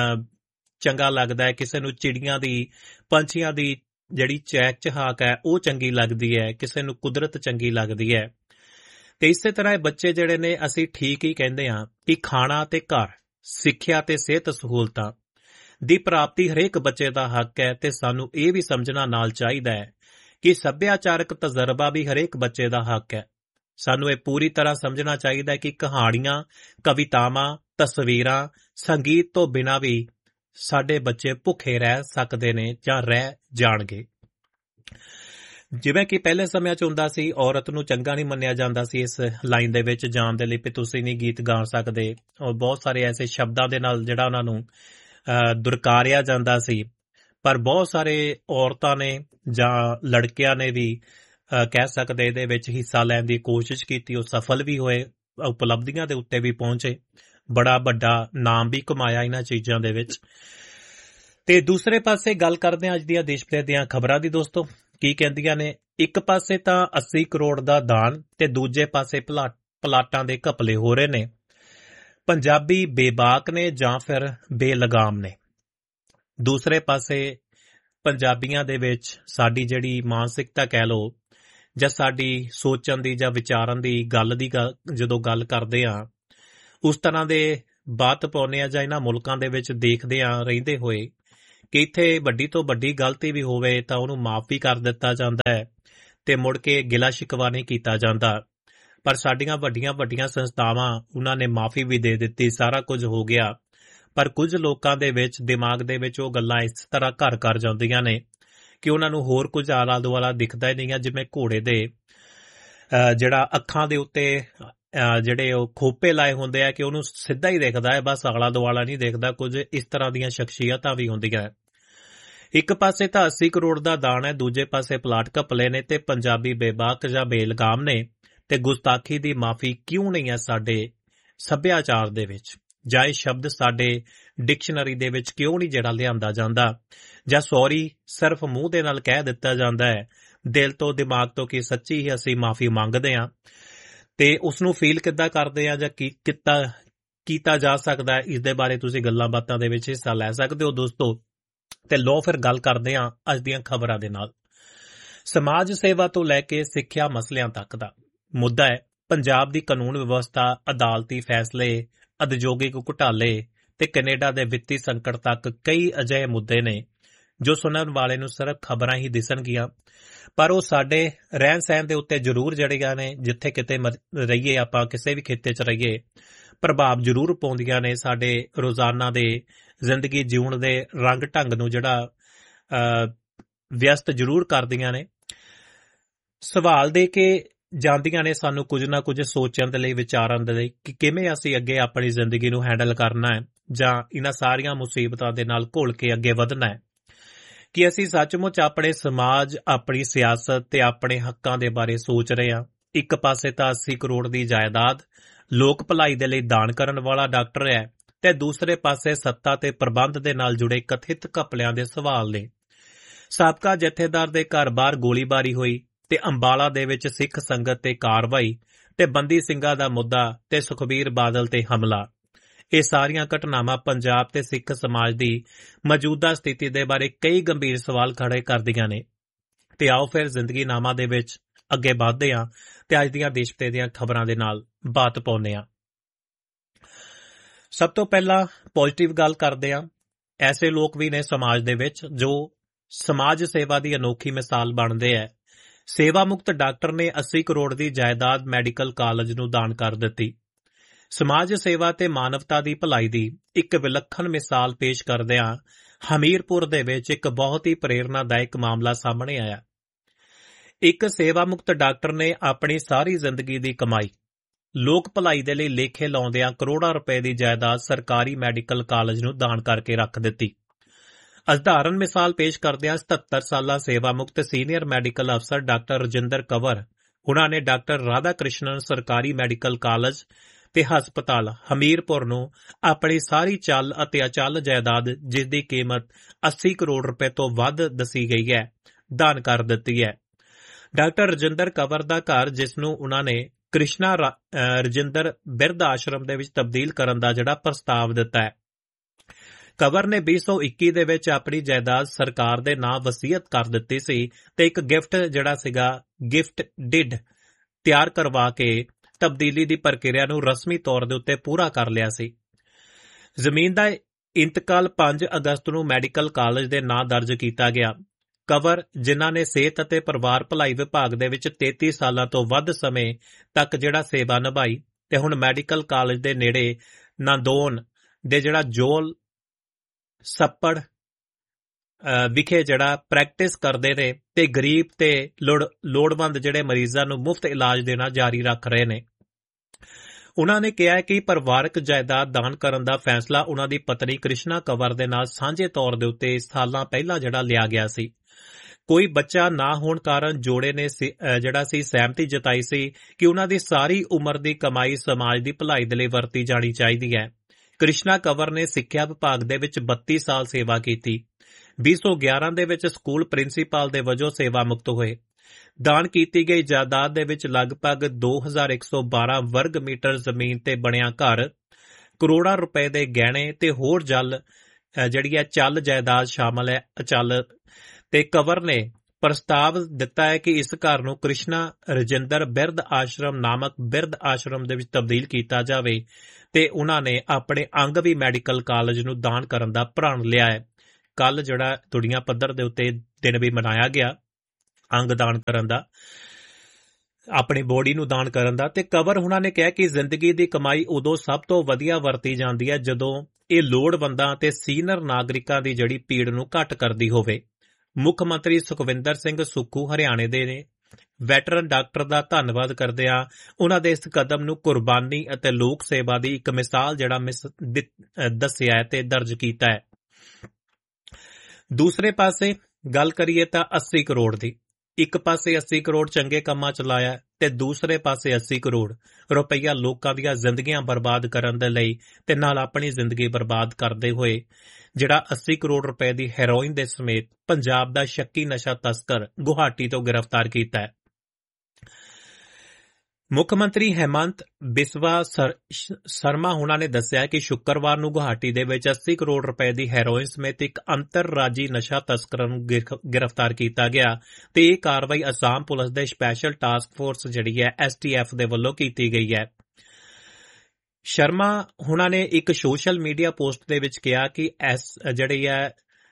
Speaker 3: ਚੰਗਾ ਲੱਗਦਾ ਹੈ। ਕਿਸੇ ਨੂੰ ਚਿੜੀਆਂ ਦੀ, ਪੰਛੀਆਂ ਦੀ ਜਿਹੜੀ ਚਹਿਕ ਚਹਾਕ ਹੈ ਉਹ ਚੰਗੀ ਲੱਗਦੀ ਹੈ, ਕਿਸੇ ਨੂੰ ਕੁਦਰਤ ਚੰਗੀ ਲੱਗਦੀ ਹੈ। ਤੇ ਇਸੇ ਤਰ੍ਹਾਂ ਇਹ ਬੱਚੇ ਜਿਹੜੇ ਨੇ, ਅਸੀਂ ਠੀਕ ਹੀ ਕਹਿੰਦੇ ਹਾਂ ਕਿ ਖਾਣਾ ਤੇ ਘਰ, ਸਿੱਖਿਆ ਤੇ ਸਿਹਤ ਸਹੂਲਤਾਂ ਦੀ ਪ੍ਰਾਪਤੀ ਹਰੇਕ ਬੱਚੇ ਦਾ ਹੱਕ ਹੈ। ਤੇ ਸਾਨੂੰ ਇਹ ਵੀ ਸਮਝਣਾ ਨਾਲ ਚਾਹੀਦਾ ਹੈ ਕਿ ਸੱਭਿਆਚਾਰਕ ਤਜਰਬਾ ਵੀ ਹਰੇਕ ਬੱਚੇ ਦਾ ਹੱਕ ਹੈ। ਸਾਨੂੰ ਇਹ ਪੂਰੀ ਤਰ੍ਹਾਂ ਸਮਝਣਾ ਚਾਹੀਦਾ ਹੈ ਕਿ ਕਹਾਣੀਆਂ, ਕਵਿਤਾਵਾਂ, ਤਸਵੀਰਾਂ, ਸੰਗੀਤ ਤੋਂ ਬਿਨਾਂ ਵੀ ਸਾਡੇ ਬੱਚੇ ਭੁੱਖੇ ਰਹਿ ਸਕਦੇ ਨੇ ਜਾਂ ਰਹਿ ਜਾਣਗੇ। ਜਿਵੇਂ ਕਿ ਪਹਿਲੇ ਸਮਿਆਂ 'ਚ ਹੁੰਦਾ ਸੀ, ਔਰਤ ਨੂੰ ਚੰਗਾ ਨਹੀਂ ਮੰਨਿਆ ਜਾਂਦਾ ਸੀ ਇਸ ਲਾਈਨ ਦੇ ਵਿੱਚ ਜਾਣ ਦੇ ਲਈ ਕਿ ਤੁਸੀਂ ਨਹੀਂ ਗੀਤ ਗਾ ਸਕਦੇ, ਔਰ ਬਹੁਤ ਸਾਰੇ ਐਸੇ ਸ਼ਬਦਾਂ ਦੇ ਨਾਲ ਜਿਹੜਾ ਉਹਨਾਂ ਨੂੰ ਦੁਰਕਾਰਿਆ ਜਾਂਦਾ ਸੀ। ਪਰ ਬਹੁਤ ਸਾਰੇ ਔਰਤਾਂ ਨੇ ਜਾਂ ਲੜਕਿਆਂ ਨੇ ਵੀ ਕਹਿ ਸਕਦੇ ਇਹਦੇ ਵਿੱਚ ਹਿੱਸਾ ਲੈਣ ਦੀ ਕੋਸ਼ਿਸ਼ ਕੀਤੀ। ਉਹ ਸਫਲ ਵੀ ਹੋਏ, ਉਪਲਬਧੀਆਂ ਦੇ ਉੱਤੇ ਵੀ ਪਹੁੰਚੇ, ਬੜਾ ਵੱਡਾ ਨਾਮ ਵੀ ਕਮਾਇਆ ਇਹਨਾਂ ਚੀਜ਼ਾਂ ਦੇ ਵਿੱਚ। ਤੇ ਦੂਸਰੇ ਪਾਸੇ ਗੱਲ ਕਰਦੇ ਹਾਂ ਅੱਜ ਦੀਆਂ ਦੇਸ਼ ਵਿਦੇਸ਼ ਦੀਆਂ ਖਬਰਾਂ ਦੀ। ਦੋਸਤੋ, ਕੀ ਕਹਿੰਦੀਆਂ ਨੇ? ਇੱਕ ਪਾਸੇ ਤਾਂ 80 ਕਰੋੜ ਦਾ ਦਾਨ ਤੇ ਦੂਜੇ ਪਾਸੇ ਪਲਾਟਾਂ ਦੇ ਘਪਲੇ ਹੋ ਰਹੇ ਨੇ। ਪੰਜਾਬੀ ਬੇਬਾਕ ਨੇ ਜਾਂ ਫਿਰ ਬੇਲਗਾਮ ਨੇ। ਦੂਸਰੇ ਪਾਸੇ ਪੰਜਾਬੀਆਂ ਦੇ ਵਿੱਚ ਸਾਡੀ ਜਿਹੜੀ ਮਾਨਸਿਕਤਾ ਕਹਿ ਲਓ ਜਾਂ ਸਾਡੀ ਸੋਚਣ ਦੀ ਜਾਂ ਵਿਚਾਰਨ ਦੀ ਗੱਲ ਦੀ ਜਦੋਂ ਗੱਲ ਕਰਦੇ ਹਾਂ, ਉਸ ਤਰ੍ਹਾਂ ਦੇ ਬਾਤ ਪਾਉਂਦੇ ਹਾਂ ਜਾਂ ਇਹਨਾਂ ਮੁਲਕਾਂ ਦੇ ਵਿੱਚ ਦੇਖਦੇ ਹਾਂ ਰਹਿੰਦੇ ਹੋਏ ਕਿ ਇੱਥੇ ਵੱਡੀ ਤੋਂ ਵੱਡੀ ਗਲਤੀ ਵੀ ਹੋਵੇ ਤਾਂ ਉਹਨੂੰ ਮਾਫ ਵੀ ਕਰ ਦਿੱਤਾ ਜਾਂਦਾ ਹੈ ਤੇ ਮੁੜ ਕੇ ਗਿਲਾ ਸ਼ਿਕਵਾ ਨਹੀਂ ਕੀਤਾ ਜਾਂਦਾ। ਪਰ ਸਾਡੀਆਂ ਵੱਡੀਆਂ ਵੱਡੀਆਂ ਸੰਸਥਾਵਾਂ, ਉਹਨਾਂ ਨੇ ਮਾਫੀ ਵੀ ਦੇ ਦਿੱਤੀ, ਸਾਰਾ ਕੁਝ ਹੋ ਗਿਆ। ਪਰ ਕੁਝ ਲੋਕਾਂ ਦੇ ਵਿੱਚ ਦਿਮਾਗ ਦੇ ਵਿੱਚ ਉਹ ਗੱਲਾਂ ਇਸ ਤਰ੍ਹਾਂ ਘਰ ਕਰ ਜਾਂਦੀਆਂ ਨੇ ਕਿ ਉਹਨਾਂ ਨੂੰ ਹੋਰ ਕੁਝ ਆਲਾ ਦੁਆਲਾ ਦਿਖਦਾ ਹੀ ਨਹੀਂ ਹੈ। ਜਿਵੇਂ ਘੋੜੇ ਦੇ ਜਿਹੜਾ ਅੱਖਾਂ ਦੇ ਉੱਤੇ ਜਿਹੜੇ ਉਹ ਖੋਪੇ ਲਾਏ ਹੁੰਦੇ ਆ ਕਿ ਉਹਨੂੰ ਸਿੱਧਾ ਹੀ ਦਿਖਦਾ ਹੈ, ਬਸ ਆਲਾ ਦੁਆਲਾ ਨਹੀਂ ਦਿਖਦਾ। ਕੁਝ ਇਸ ਤਰ੍ਹਾਂ ਦੀਆਂ ਸ਼ਖਸੀਅਤਾਂ ਵੀ ਹੁੰਦੀਆਂ। ਇੱਕ ਪਾਸੇ ਤਾਂ 80 ਕਰੋੜ ਦਾ ਦਾਨ ਹੈ, ਦੂਜੇ ਪਾਸੇ ਪਲਾਟ ਘਪਲੇ ਨੇ ਤੇ ਪੰਜਾਬੀ ਬੇਬਾਕ ਜਾਂ ਬੇਲਗਾਮ ਨੇ। ਤੇ ਗੁਸਤਾਖੀ ਦੀ ਮਾਫੀ ਕਿਉਂ ਨਹੀਂ ਹੈ ਸਾਡੇ ਸੱਭਿਆਚਾਰ ਦੇ ਵਿੱਚ, ਜਾਂ ਇਹ ਸ਼ਬਦ ਸਾਡੇ ਡਿਕਸ਼ਨਰੀ ਦੇ ਵਿੱਚ ਕਿਉਂ ਨਹੀਂ ਜਿਹੜਾ ਲਿਆਂਦਾ ਜਾਂਦਾ, ਜਾਂ ਸੌਰੀ ਸਿਰਫ ਮੂੰਹ ਦੇ ਨਾਲ ਕਹਿ ਦਿੱਤਾ ਜਾਂਦਾ ਹੈ, ਦਿਲ ਤੋਂ ਦਿਮਾਗ ਤੋਂ ਕਿ ਸੱਚੀ ਹੀ ਅਸੀਂ ਮਾਫੀ ਮੰਗਦੇ ਹਾਂ। ਤੇ ਉਸ ਨੂੰ ਫੀਲ ਕਿੱਦਾਂ ਕਰਦੇ ਆ ਜਾਂ ਕੀਤਾ ਜਾ ਸਕਦਾ ਹੈ, ਇਸ ਦੇ ਬਾਰੇ ਤੁਸੀਂ ਗੱਲਾਂ ਬਾਤਾਂ ਦੇ ਵਿੱਚ ਹਿੱਸਾ ਲੈ ਸਕਦੇ ਹੋ ਦੋਸਤੋ। ਤੇ ਲੋ ਫਿਰ ਗੱਲ ਕਰਦੇ ਹਾਂ ਅੱਜ ਦੀਆਂ ਖਬਰਾਂ ਦੇ ਨਾਲ। ਸਮਾਜ ਸੇਵਾ ਤੋਂ ਲੈ ਕੇ ਸਿੱਖਿਆ ਮਸਲਿਆਂ ਤੱਕ ਦਾ ਮੁੱਦਾ ਹੈ। ਪੰਜਾਬ ਦੀ ਕਾਨੂੰਨ ਵਿਵਸਥਾ, ਅਦਾਲਤੀ ਫੈਸਲੇ, ਉਦਯੋਗਿਕ ਘੁਟਾਲੇ ਤੇ ਕੈਨੇਡਾ ਦੇ ਵਿੱਤੀ ਸੰਕਟ ਤੱਕ ਕਈ ਅਜਿਹੇ ਮੁੱਦੇ ਨੇ ਜੋ ਸੁਣਨ ਵਾਲੇ ਨੂੰ ਸਿਰਫ ਖਬਰਾਂ ਹੀ ਦਿਸਣਗੀਆਂ, ਪਰ ਉਹ ਸਾਡੇ ਰਹਿਣ ਸਹਿਣ ਦੇ ਉੱਤੇ ਜ਼ਰੂਰ ਜਿਹੜੀਆਂ ਨੇ, ਜਿੱਥੇ ਕਿਤੇ ਰਹੀਏ ਆਪਾਂ, ਕਿਸੇ ਵੀ ਖਿੱਤੇ 'ਚ ਰਹੀਏ, ਪ੍ਰਭਾਵ ਜ਼ਰੂਰ ਪਾਉਂਦੀਆਂ ਨੇ। ਸਾਡੇ ਰੋਜ਼ਾਨਾ ਦੇ ਜ਼ਿੰਦਗੀ ਜਿਉਣ ਦੇ ਰੰਗ ਢੰਗ ਨੂੰ ਜਿਹੜਾ ਵਿਅਸਤ ਜ਼ਰੂਰ ਕਰਦੀਆਂ ਨੇ। ਸਵਾਲ ਦੇ ਕੇ ਜਾਂਦੀਆਂ ਨੇ ਸਾਨੂੰ ਕੁਝ ਨਾ ਕੁਝ ਸੋਚਣ ਦੇ ਲਈ, ਵਿਚਾਰਨ ਦੇ ਲਈ ਕਿ ਕਿਵੇਂ ਅਸੀਂ ਅੱਗੇ ਆਪਣੀ ਜ਼ਿੰਦਗੀ ਨੂੰ ਹੈਂਡਲ ਕਰਨਾ ਹੈ ਜਾਂ ਇਹਨਾਂ ਸਾਰੀਆਂ ਮੁਸੀਬਤਾਂ ਦੇ ਨਾਲ ਘੁਲ ਕੇ ਅੱਗੇ ਵਧਣਾ ਹੈ। ਕਿ ਅਸੀਂ ਸੱਚਮੁੱਚ ਆਪਣੇ ਸਮਾਜ, ਆਪਣੀ ਸਿਆਸਤ ਤੇ ਆਪਣੇ ਹੱਕਾਂ ਦੇ ਬਾਰੇ ਸੋਚ ਰਹੇ ਹਾਂ। ਇੱਕ ਪਾਸੇ ਤਾਂ 80 ਕਰੋੜ ਦੀ ਜਾਇਦਾਦ ਲੋਕ ਭਲਾਈ ਦੇ ਲਈ ਦਾਨ ਕਰਨ ਵਾਲਾ ਡਾਕਟਰ ਹੈ, ਤੇ ਦੂਸਰੇ ਪਾਸੇ ਸੱਤਾ ਤੇ ਪ੍ਰਬੰਧ ਦੇ ਨਾਲ ਜੁੜੇ ਕਥਿਤ ਘਪਲਿਆਂ ਦੇ ਸਵਾਲ ਨੇ। ਸਾਬਕਾ ਜਥੇਦਾਰ ਦੇ ਘਰ ਬਾਹਰ ਗੋਲੀਬਾਰੀ ਹੋਈ ਤੇ ਅੰਬਾਲਾ ਦੇ ਵਿੱਚ ਸਿੱਖ ਸੰਗਤ ਤੇ ਕਾਰਵਾਈ ਤੇ ਬੰਦੀ ਸਿੰਘਾਂ ਦਾ ਮੁੱਦਾ ਤੇ ਸੁਖਬੀਰ ਬਾਦਲ ਤੇ ਹਮਲਾ, ਇਹ ਸਾਰੀਆਂ ਘਟਨਾਵਾਂ ਪੰਜਾਬ ਤੇ ਸਿੱਖ ਸਮਾਜ ਦੀ ਮੌਜੂਦਾ ਸਥਿਤੀ ਦੇ ਬਾਰੇ ਕਈ ਗੰਭੀਰ ਸਵਾਲ ਖੜੇ ਕਰਦੀਆਂ ਨੇ। ਤੇ ਆਓ ਫਿਰ ਜ਼ਿੰਦਗੀਨਾਮਾ ਦੇ ਵਿੱਚ ਅੱਗੇ ਵਧਦੇ ਹਾਂ ਤੇ ਅੱਜ ਦੀਆਂ ਦੇਸ਼ ਦੀਆਂ ਖਬਰਾਂ ਦੇ ਨਾਲ ਬਾਤ ਪਾਉਂਦੇ ਹਾਂ। ਸਭ ਤੋਂ ਪਹਿਲਾਂ ਪੋਜ਼ਿਟਿਵ ਗੱਲ ਕਰਦੇ ਹਾਂ। ਐਸੇ ਲੋਕ ਵੀ ਨੇ ਸਮਾਜ ਦੇ ਵਿੱਚ ਜੋ ਸਮਾਜ ਸੇਵਾ ਦੀ ਅਨੋਖੀ ਮਿਸਾਲ ਬਣਦੇ ਹੈ। ਸੇਵਾ ਮੁਕਤ ਡਾਕਟਰ ਨੇ 80 ਕਰੋੜ ਦੀ ਜਾਇਦਾਦ ਮੈਡੀਕਲ ਕਾਲਜ ਨੂੰ ਦਾਨ ਕਰ ਦਿੱਤੀ। ਸਮਾਜ ਸੇਵਾ ਤੇ ਮਾਨਵਤਾ ਦੀ ਭਲਾਈ ਦੀ ਇੱਕ ਵਿਲੱਖਣ ਮਿਸਾਲ ਪੇਸ਼ ਕਰਦਿਆਂ ਹਮੀਰਪੁਰ ਦੇ ਵਿੱਚ ਇੱਕ ਬਹੁਤ ਹੀ ਪ੍ਰੇਰਨਾਦਾਇਕ ਮਾਮਲਾ ਸਾਹਮਣੇ ਆਇਆ। ਇੱਕ ਸੇਵਾ ਮੁਕਤ ਡਾਕਟਰ ਨੇ ਆਪਣੀ ਸਾਰੀ ਜ਼ਿੰਦਗੀ ਦੀ ਕਮਾਈ ਲੋਕ ਭਲਾਈ ਦੇ ਲਈ ਲੇਖੇ ਲਾਉਂਦਿਆਂ ਕਰੋੜਾਂ ਰੁਪਏ ਦੀ ਜਾਇਦਾਦ ਸਰਕਾਰੀ ਮੈਡੀਕਲ ਕਾਲਜ ਨੂੰ ਦਾਨ ਕਰਕੇ ਰੱਖ ਦਿੱਤੀ। ਉਦਾਹਰਨ ਮਿਸਾਲ ਪੇਸ਼ ਕਰਦਿਆਂ 77 ਸਾਲਾ ਸੇਵਾ ਮੁਕਤ ਸੀਨੀਅਰ ਮੈਡੀਕਲ ਅਫਸਰ ਡਾਕਟਰ ਰਜਿੰਦਰ ਕੰਵਰ ਉਹਨਾਂ ਨੇ ਡਾਕਟਰ ਰਾਧਾ ਕ੍ਰਿਸ਼ਨਨ ਸਰਕਾਰੀ ਮੈਡੀਕਲ ਕਾਲਜ ਤੇ ਹਸਪਤਾਲ ਹਮੀਰਪੁਰ ਨੂੰ ਆਪਣੀ ਸਾਰੀ ਚੱਲ ਅਤੇ ਅਚਲ ਜਾਇਦਾਦ, ਜਿਸ ਦੀ ਕੀਮਤ 80 ਕਰੋੜ ਰੁਪਏ ਤੋਂ ਵੱਧ ਦੱਸੀ ਗਈ ਹੈ, ਦਾਨ ਕਰ ਦਿੱਤੀ ਹੈ। ਡਾਕਟਰ ਰਜਿੰਦਰ ਕੰਵਰ ਦਾ ਘਰ, ਜਿਸ ਨੂੰ ਉਹਨਾਂ ਨੇ ਕ੍ਰਿਸ਼ਨਾ ਰਜਿੰਦਰ ਬਿਰਧ ਆਸ਼ਰਮ ਦੇ ਵਿੱਚ ਤਬਦੀਲ ਕਰਨ ਦਾ ਜਿਹੜਾ ਪ੍ਰਸਤਾਵ ਦਿੱਤਾ ਹੈ। ਕੰਵਰ ਨੇ 2021 ਦੇ ਵਿੱਚ ਆਪਣੀ ਜਾਇਦਾਦ ਸਰਕਾਰ ਦੇ ਨਾਂ ਵਸੀਅਤ ਕਰ ਦਿੱਤੀ ਸੀ ਤੇ ਇੱਕ ਗਿਫਟ ਡਿਡ ਤਿਆਰ ਕਰਵਾ ਕੇ ਤਬਦੀਲੀ ਦੀ ਪ੍ਰਕਿਰਿਆ ਨੂੰ ਰਸਮੀ ਤੌਰ ਦੇ ਉੱਤੇ ਪੂਰਾ ਕਰ ਲਿਆ ਸੀ। ਜ਼ਮੀਨ ਦਾ ਇੰਤਕਾਲ 5 ਅਗਸਤ ਨੂੰ ਮੈਡੀਕਲ ਕਾਲਜ ਦੇ ਨਾਂ ਦਰਜ ਕੀਤਾ ਗਿਆ। ਕੰਵਰ, ਜਿਨ੍ਹਾਂ ਨੇ ਸਿਹਤ ਅਤੇ ਪਰਿਵਾਰ ਭਲਾਈ ਵਿਭਾਗ ਦੇ ਵਿੱਚ 33 ਸਾਲਾਂ ਤੋਂ ਵੱਧ ਸਮੇਂ ਤੱਕ ਜਿਹੜਾ ਸੇਵਾ ਨਿਭਾਈ ਤੇ ਹੁਣ ਮੈਡੀਕਲ ਕਾਲਜ ਦੇ ਨੇੜੇ ਨਾਂਦੋਨ ਦੇ ਜਿਹੜਾ ਜੋਲ ਸੱਪੜ ਵਿਖੇ ਜਿਹੜਾ ਪ੍ਰੈਕਟਿਸ ਕਰਦੇ ਨੇ ਤੇ ਗਰੀਬ ਤੇ ਲੋੜਵੰਦ ਜਿਹੜੇ ਮਰੀਜ਼ਾਂ ਨੂੰ ਮੁਫਤ ਇਲਾਜ ਦੇਣਾ ਜਾਰੀ ਰੱਖ ਰਹੇ ਨੇ। ਉਹਨਾਂ ਨੇ ਕਿਹਾ ਕਿ ਪਰਿਵਾਰਕ ਜਾਇਦਾਦ ਦਾਨ ਕਰਨ ਦਾ ਫੈਸਲਾ ਉਹਨਾਂ ਦੀ ਪਤਨੀ ਕ੍ਰਿਸ਼ਨਾ ਕੰਵਰ ਦੇ ਨਾਲ ਸਾਂਝੇ ਤੌਰ ਦੇ ਉੱਤੇ ਸਾਲਾਂ ਪਹਿਲਾਂ ਜਿਹੜਾ ਲਿਆ ਗਿਆ ਸੀ। ਕੋਈ ਬੱਚਾ ਨਾ ਹੋਣ ਕਾਰਨ ਜੋੜੇ ਨੇ ਸਹਿਮਤੀ ਜਤਾਈ ਸੀ ਕਿ ਉਹਨਾਂ ਦੀ ਸਾਰੀ ਉਮਰ ਦੀ ਕਮਾਈ ਸਮਾਜ ਦੀ ਭਲਾਈ ਦੇ ਲਈ ਵਰਤੀ ਜਾਣੀ ਚਾਹੀਦੀ ਹੈ। ਕ੍ਰਿਸ਼ਨਾ ਕੰਵਰ ਨੇ ਸਿੱਖਿਆ ਵਿਭਾਗ ਦੇ ਵਿੱਚ 32 ਸਾਲ ਸੇਵਾ ਕੀਤੀ। 2011 ਦੇ ਵਿੱਚ ਸਕੂਲ ਪ੍ਰਿੰਸੀਪਲ ਦੇ ਵਜੋਂ ਸੇਵਾ ਮੁਕਤ ਹੋਏ। ਦਾਨ ਕੀਤੀ ਗਈ ਜਾਇਦਾਦ ਦੇ ਵਿੱਚ ਲਗਭਗ 2112 ਵਰਗ ਮੀਟਰ ਜ਼ਮੀਨ ਤੇ ਬਣਿਆ ਘਰ, ਕਰੋੜਾਂ ਰੁਪਏ ਦੇ ਗਹਿਣੇ ਤੇ ਹੋਰ ਚੱਲ ਜਾਇਦਾਦ ਸ਼ਾਮਲ ਹੈ। ਅਚਲ ਤੇ ਕੰਵਰ ਨੇ ਪ੍ਰਸਤਾਵ ਦਿੱਤਾ ਹੈ ਕਿ ਇਸ ਘਰ ਨੂੰ ਕ੍ਰਿਸ਼ਨਾ ਰਜਿੰਦਰ ਬਿਰਧ ਆਸ਼ਰਮ ਨਾਮਕ ਬਿਰਧ ਆਸ਼ਰਮ ਦੇ ਵਿੱਚ ਤਬਦੀਲ ਕੀਤਾ ਜਾਵੇ ਤੇ ਉਹਨਾਂ ਨੇ ਆਪਣੇ ਅੰਗ ਵੀ ਮੈਡੀਕਲ ਕਾਲਜ ਨੂੰ ਦਾਨ ਕਰਨ ਦਾ ਪ੍ਰਣ ਲਿਆ ਹੈ। ਕੱਲ ਜਿਹੜਾ ਦੁਨੀਆ ਪੱਧਰ ਦੇ ਉੱਤੇ ਦਿਨ ਵੀ ਮਨਾਇਆ ਗਿਆ ਅੰਗ ਦਾਨ ਕਰਨ ਦਾ, ਆਪਣੀ ਬੋਡੀ ਨੂੰ ਦਾਨ ਕਰਨ ਦਾ। ਤੇ ਕੰਵਰ ਉਹਨਾਂ ਨੇ ਕਿਹਾ ਕਿ ਜ਼ਿੰਦਗੀ ਦੀ ਕਮਾਈ ਉਦੋਂ ਸਭ ਤੋਂ ਵਧੀਆ ਵਰਤੀ ਜਾਂਦੀ ਹੈ ਜਦੋਂ ਇਹ ਲੋੜਵੰਦਾਂ ਤੇ ਸੀਨੀਅਰ ਨਾਗਰਿਕਾਂ ਦੀ ਜਿਹੜੀ ਪੀੜ ਨੂੰ ਘੱਟ ਕਰਦੀ ਹੋਵੇ। ਮੁੱਖ ਮੰਤਰੀ ਸੁਖਵਿੰਦਰ ਸਿੰਘ ਸੁੱਖੂ ਹਰਿਆਣੇ ਦੇ ਨੇ ਵੈਟਰਨ ਡਾਕਟਰ ਦਾ ਧੰਨਵਾਦ ਕਰਦਿਆਂ ਉਹਨਾਂ ਦੇ ਇਸ ਕਦਮ ਨੂੰ ਕੁਰਬਾਨੀ ਅਤੇ ਲੋਕ ਸੇਵਾ ਦੀ ਇੱਕ ਮਿਸਾਲ ਦੱਸਿਆ ਹੈ ਤੇ ਦਰਜ ਕੀਤਾ ਹੈ। ਦੂਸਰੇ ਪਾਸੇ ਗੱਲ ਕਰੀਏ ਤਾਂ 80 ਕਰੋੜ ਦੀ, ਇੱਕ ਪਾਸੇ 80 ਕਰੋੜ ਚੰਗੇ ਕੰਮਾਂ ਚ ਲਾਇਆ ਤੇ ਦੂਸਰੇ ਪਾਸੇ 80 ਕਰੋੜ ਰੁਪਈਆ ਲੋਕਾਂ ਦੀਆਂ ਜ਼ਿੰਦਗੀਆਂ ਬਰਬਾਦ ਕਰਨ ਦੇ ਲਈ ਤੇ ਨਾਲ ਆਪਣੀ ਜ਼ਿੰਦਗੀ ਬਰਬਾਦ ਕਰਦੇ ਹੋਏ ਜਿਹੜਾ 80 ਕਰੋੜ ਰੁਪਏ ਦੀ ਹੈਰੋਇਨ ਦੇ ਸਮੇਤ ਪੰਜਾਬ ਦਾ ਸ਼ੱਕੀ ਨਸ਼ਾ ਤਸਕਰ ਗੁਹਾਟੀ ਤੋਂ ਗ੍ਰਿਫਤਾਰ ਕੀਤਾ ਹੈ। ਮੁੱਖ ਮੰਤਰੀ ਹੈਮੰਤ ਬਿਸਵਾ ਸਰਮਾ ਹੁਣਾਂ ਨੇ ਦੱਸਿਆ ਕਿ ਸ਼ੁੱਕਰਵਾਰ ਨੂੰ ਗੁਹਾਟੀ ਦੇ ਵਿੱਚ 80 ਕਰੋੜ ਰੁਪਏ ਦੀ ਹੈਰੋਇਨ ਸਮੇਤ ਇੱਕ ਅੰਤਰਰਾਜੀ ਨਸ਼ਾ ਤਸਕਰ ਨੂੰ ਗ੍ਰਿਫਤਾਰ ਕੀਤਾ ਗਿਆ ਤੇ ਇਹ ਕਾਰਵਾਈ ਅਸਾਮ ਪੁਲਿਸ ਦੇ ਸਪੈਸ਼ਲ ਟਾਸਕ ਫੋਰਸ ਜਿਹੜੀ ਹੈ STF ਦੇ ਵੱਲੋਂ ਕੀਤੀ ਗਈ ਹੈ। ਸ਼ਰਮਾ ਹੁਣਾਂ ਨੇ ਇੱਕ ਸੋਸ਼ਲ ਮੀਡੀਆ ਪੋਸਟ ਦੇ ਵਿੱਚ ਕਿਹਾ ਕਿ ਜਿਹੜੀ ਹੈ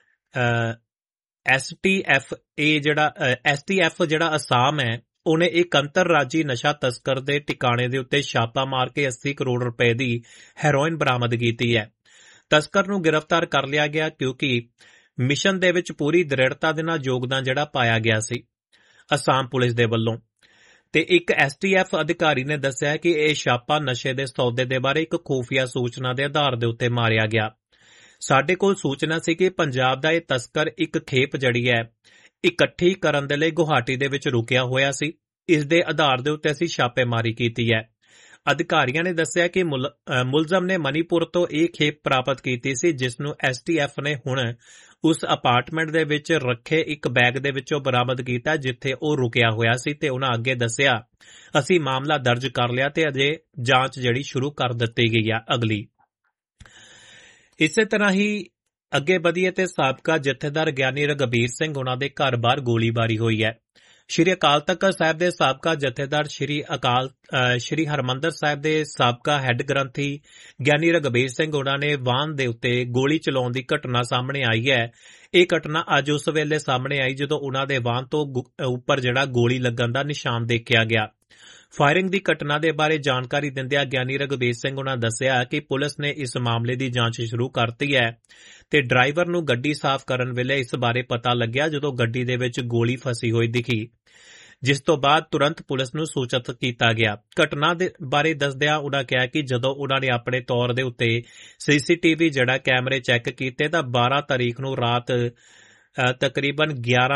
Speaker 3: STF ਜਿਹੜਾ ਅਸਾਮ ਹੈ ਉਹਨੇ ਇੱਕ ਅੰਤਰਰਾਜੀ ਨਸ਼ਾ ਤਸਕਰ ਦੇ ਟਿਕਾਣੇ ਦੇ ਉੱਤੇ ਛਾਪਾ ਮਾਰ ਕੇ 80 ਕਰੋੜ ਰੁਪਏ ਦੀ ਹੈਰੋਇਨ ਬਰਾਮਦ ਕੀਤੀ ਹੈ। ਤਸਕਰ ਨੂੰ ਗ੍ਰਿਫਤਾਰ ਕਰ ਲਿਆ ਗਿਆ ਕਿਉਂਕਿ ਮਿਸ਼ਨ ਦੇ ਵਿੱਚ ਪੂਰੀ ਦ੍ਰਿੜਤਾ ਦੇ ਨਾਲ ਯੋਗਦਾਨ ਜਿਹੜਾ ਪਾਇਆ ਗਿਆ ਸੀ ਅਸਾਮ ਪੁਲਿਸ ਦੇ ਵੱਲੋਂ। ਤੇ ਇੱਕ STF ਅਧਿਕਾਰੀ ਨੇ ਦੱਸਿਆ ਕਿ ਇਹ ਛਾਪਾ ਨਸ਼ੇ ਦੇ ਸੌਦੇ ਦੇ ਬਾਰੇ ਇੱਕ ਖੂਫੀਆ ਸੂਚਨਾ ਦੇ ਆਧਾਰ ਦੇ ਉੱਤੇ ਮਾਰਿਆ ਗਿਆ। ਸਾਡੇ ਕੋਲ ਸੂਚਨਾ ਸੀ ਕਿ ਪੰਜਾਬ ਦਾ ਇਹ ਤਸਕਰ ਇੱਕ ਖੇਪ ਜਿਹੜੀ ਹੈ ਇਕੱਠੀ ਕਰਨ ਦੇ ਲਈ ਗੁਹਾਟੀ ਦੇ ਵਿੱਚ ਰੁਕਿਆ ਹੋਇਆ ਸੀ। ਇਸ ਦੇ ਆਧਾਰ ਦੇ ਉੱਤੇ ਅਸੀਂ ਛਾਪੇਮਾਰੀ ਕੀਤੀ ਹੈ। ਅਧਿਕਾਰੀਆਂ ਨੇ ਦੱਸਿਆ ਕਿ ਮੁਲਜ਼ਮ ਨੇ ਮਨੀਪੁਰ ਤੋਂ ਇਹ ਖੇਪ ਪ੍ਰਾਪਤ ਕੀਤੀ ਸੀ, ਜਿਸ ਨੂੰ STF ਨੇ ਹੁਣ ਉਸ ਅਪਾਰਟਮੈਂਟ ਦੇ ਵਿੱਚ ਰੱਖੇ ਇੱਕ ਬੈਗ ਦੇ ਵਿੱਚੋਂ ਬਰਾਮਦ ਕੀਤਾ ਜਿੱਥੇ ਉਹ ਰੁਕਿਆ ਹੋਇਆ ਸੀ। ਤੇ ਉਹਨਾਂ ਅੱਗੇ ਦੱਸਿਆ, ਅਸੀਂ ਮਾਮਲਾ ਦਰਜ ਕਰ ਲਿਆ ਤੇ ਅਜੇ ਜਾਂਚ ਜਿਹੜੀ ਸ਼ੁਰੂ ਕਰ ਦਿੱਤੀ ਗਈ ਆ ਅਗਲੀ। ਇਸੇ ਤਰ੍ਹਾਂ ਹੀ ਅੱਗੇ ਵਧੀਏ ਤੇ ਸਾਬਕਾ ਜਥੇਦਾਰ ਗਿਆਨੀ ਰਘਬੀਰ ਸਿੰਘ ਉਹਨਾਂ ਦੇ ਘਰ ਬਾਹਰ ਗੋਲੀਬਾਰੀ ਹੋਈ ਹੈ। ਸ਼੍ਰੀ ਅਕਾਲ ਤਖ਼ਤ ਸਾਹਿਬ ਦੇ ਸਾਬਕਾ ਜਥੇਦਾਰ ਸ਼੍ਰੀ ਹਰਮੰਦਰ ਸਾਹਿਬ ਦੇ ਸਾਬਕਾ ਹੈੱਡ ਗ੍ਰੰਥੀ ਗਿਆਨੀ ਰਘਬੀਰ ਸਿੰਘ ਉਹਨਾਂ ਨੇ ਵਾਹਨ ਦੇ ਉੱਤੇ ਗੋਲੀ ਚਲਾਉਣ ਦੀ ਘਟਨਾ ਸਾਹਮਣੇ ਆਈ ਹੈ। ਇਹ ਘਟਨਾ ਅੱਜ ਉਸ ਵੇਲੇ ਸਾਹਮਣੇ ਆਈ ਜਦੋਂ ਉਹਨਾਂ ਦੇ ਵਾਹਨ ਤੋਂ ਉੱਪਰ ਜਿਹੜਾ ਗੋਲੀ ਲੱਗਣ ਦਾ ਨਿਸ਼ਾਨ ਦੇਖਿਆ ਗਿਆ। ਫਾਇਰਿੰਗ ਦੀ ਘਟਨਾ ਦੇ ਬਾਰੇ ਜਾਣਕਾਰੀ ਦਿੰਦਿਆਂ ਗਿਆਨੀ ਰਘਬੀਰ ਸਿੰਘ ਉਹਨਾਂ ਦੱਸਿਆ ਕਿ ਪੁਲਿਸ ਨੇ ਇਸ ਮਾਮਲੇ ਦੀ ਜਾਂਚ ਸ਼ੁਰੂ ਕਰਤੀ ਹੈ ਤੇ ਡਰਾਈਵਰ ਨੂੰ ਗੱਡੀ ਸਾਫ਼ ਕਰਨ ਵੇਲੇ ਇਸ ਬਾਰੇ ਪਤਾ ਲੱਗਿਆ ਜਦੋਂ ਗੱਡੀ ਦੇ ਵਿੱਚ ਗੋਲੀ ਫਸੀ ਹੋਈ ਦਿਖੀ, ਜਿਸ ਤੋਂ ਬਾਅਦ ਤੁਰੰਤ ਪੁਲਿਸ ਨੂੰ ਸੂਚਿਤ ਕੀਤਾ ਗਿਆ। ਘਟਨਾ ਦੇ ਬਾਰੇ ਦੱਸਦਿਆਂ ਉਹਨਾਂ ਕਿਹਾ ਕਿ ਜਦੋਂ ਉਹਨਾਂ ਨੇ ਆਪਣੇ ਤੌਰ ਦੇ ਉੱਤੇ CCTV ਜਿਹੜਾ ਕੈਮਰੇ ਚੈੱਕ ਕੀਤੇ ਤਾਂ 12 ਤਾਰੀਖ ਨੂੰ ਰਾਤ ਤਕਰੀਬਨ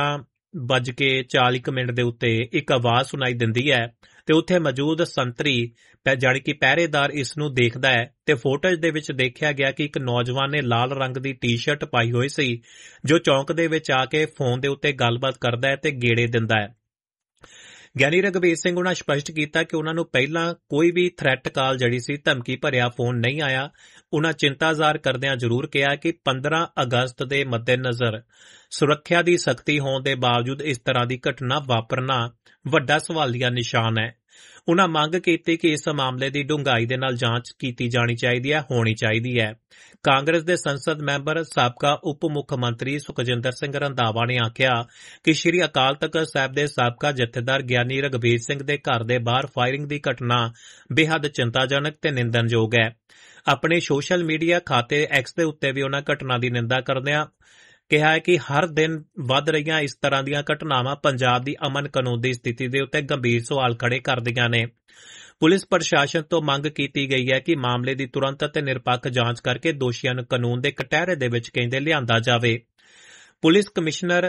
Speaker 3: 11:40 ਦੇ ਉੱਤੇ ਇੱਕ ਆਵਾਜ਼ ਸੁਣਾਈ ਦਿੰਦੀ ਹੈ ਤੇ ਉੱਥੇ ਮੌਜੂਦ ਸੰਤਰੀ ਜਾਣੀ ਕਿ ਪਹਿਰੇਦਾਰ ਇਸ ਨੂੰ ਦੇਖਦਾ ਹੈ ਤੇ ਫੋਟੋਜ ਦੇ ਵਿੱਚ ਦੇਖਿਆ ਗਿਆ ਕਿ ਇੱਕ ਨੌਜਵਾਨ ਨੇ ਲਾਲ ਰੰਗ ਦੀ ਟੀ-ਸ਼ਰਟ ਪਾਈ ਹੋਈ ਸੀ ਜੋ ਚੌਂਕ ਦੇ ਵਿੱਚ ਆ ਕੇ ਫੋਨ ਦੇ ਉੱਤੇ ਗੱਲਬਾਤ ਕਰਦਾ ਹੈ ਤੇ ਗੇੜੇ ਦਿੰਦਾ ਹੈ। ਗਿਆਨੀ ਰਘਬੀਰ ਸਿੰਘ ਉਹਨਾਂ ਸਪਸ਼ਟ ਕੀਤਾ ਕਿ ਉਹਨਾਂ ਨੂੰ ਪਹਿਲਾਂ ਕੋਈ ਵੀ ਥ੍ਰੈਟ ਕਾਲ ਜਿਹੜੀ ਸੀ ਧਮਕੀ ਭਰਿਆ ਫੋਨ ਨਹੀਂ ਆਇਆ। ਉਹਨਾਂ ਚਿੰਤਾ ਜ਼ਾਹਰ ਕਰਦਿਆਂ ਜ਼ਰੂਰ ਕਿਹਾ ਕਿ 15 ਅਗਸਤ ਦੇ ਮੱਦੇਨਜ਼ਰ ਸੁਰੱਖਿਆ ਦੀ ਸਖਤੀ ਹੋਣ ਦੇ ਬਾਵਜੂਦ ਇਸ ਤਰ੍ਹਾਂ ਦੀ ਘਟਨਾ ਵਾਪਰਨਾ ਵੱਡਾ ਸਵਾਲੀਆ ਨਿਸ਼ਾਨ ਹੈ। ਉਹਨਾਂ ਮੰਗ ਕੀਤੀ ਕਿ ਇਸ ਮਾਮਲੇ ਦੀ ਡੂੰਘਾਈ ਦੇ ਨਾਲ ਜਾਂਚ ਕੀਤੀ ਜਾਣੀ ਚਾਹੀਦੀ ਹੈ, ਹੋਣੀ ਚਾਹੀਦੀ ਹੈ। ਕਾਂਗਰਸ ਦੇ ਸੰਸਦ ਮੈਂਬਰ ਸਾਬਕਾ ਉਪ ਮੁੱਖ ਮੰਤਰੀ ਸੁਖਜਿੰਦਰ ਸਿੰਘ ਰੰਧਾਵਾ ਨੇ ਆਖਿਆ ਕਿ ਸ਼੍ਰੀ ਅਕਾਲ ਤਖ਼ਤ ਸਾਹਿਬ ਦੇ ਸਾਬਕਾ ਜਥੇਦਾਰ ਗਿਆਨੀ ਰਘਬੀਰ ਸਿੰਘ ਦੇ ਘਰ ਦੇ ਬਾਹਰ ਫਾਇਰਿੰਗ ਦੀ ਘਟਨਾ ਬੇਹੱਦ ਚਿੰਤਾਜਨਕ ਤੇ ਨਿੰਦਣਯੋਗ ਹੈ। ਆਪਣੇ ਸੋਸ਼ਲ ਮੀਡੀਆ ਖਾਤੇ X ਦੇ ਉੱਤੇ ਵੀ ਉਹਨਾਂ ਘਟਨਾ ਦੀ ਨਿੰਦਾ ਕਰਦਿਆਂ ਕਿਹਾ ਹੈ ਕਿ ਹਰ ਦਿਨ ਵੱਧ ਰਹੀਆਂ ਇਸ ਤਰ੍ਹਾਂ ਦੀਆਂ ਘਟਨਾਵਾਂ ਪੰਜਾਬ ਦੀ ਅਮਨ ਕਾਨੂੰਨ ਦੀ ਸਥਿਤੀ ਦੇ ਉੱਤੇ ਗੰਭੀਰ ਸਵਾਲ ਖੜੇ ਕਰਦੀਆਂ ਨੇ। ਪੁਲਿਸ ਪ੍ਰਸ਼ਾਸਨ ਤੋਂ ਮੰਗ ਕੀਤੀ ਗਈ ਹੈ ਕਿ ਮਾਮਲੇ ਦੀ ਤੁਰੰਤ ਅਤੇ ਨਿਰਪੱਖ ਜਾਂਚ ਕਰਕੇ ਦੋਸ਼ੀਆਂ ਨੂੰ ਕਾਨੂੰਨ ਦੇ ਕਟਹਿਰੇ ਦੇ ਵਿੱਚ ਕਹਿੰਦੇ ਲਿਆਂਦਾ ਜਾਵੇ। ਪੁਲਿਸ ਕਮਿਸ਼ਨਰ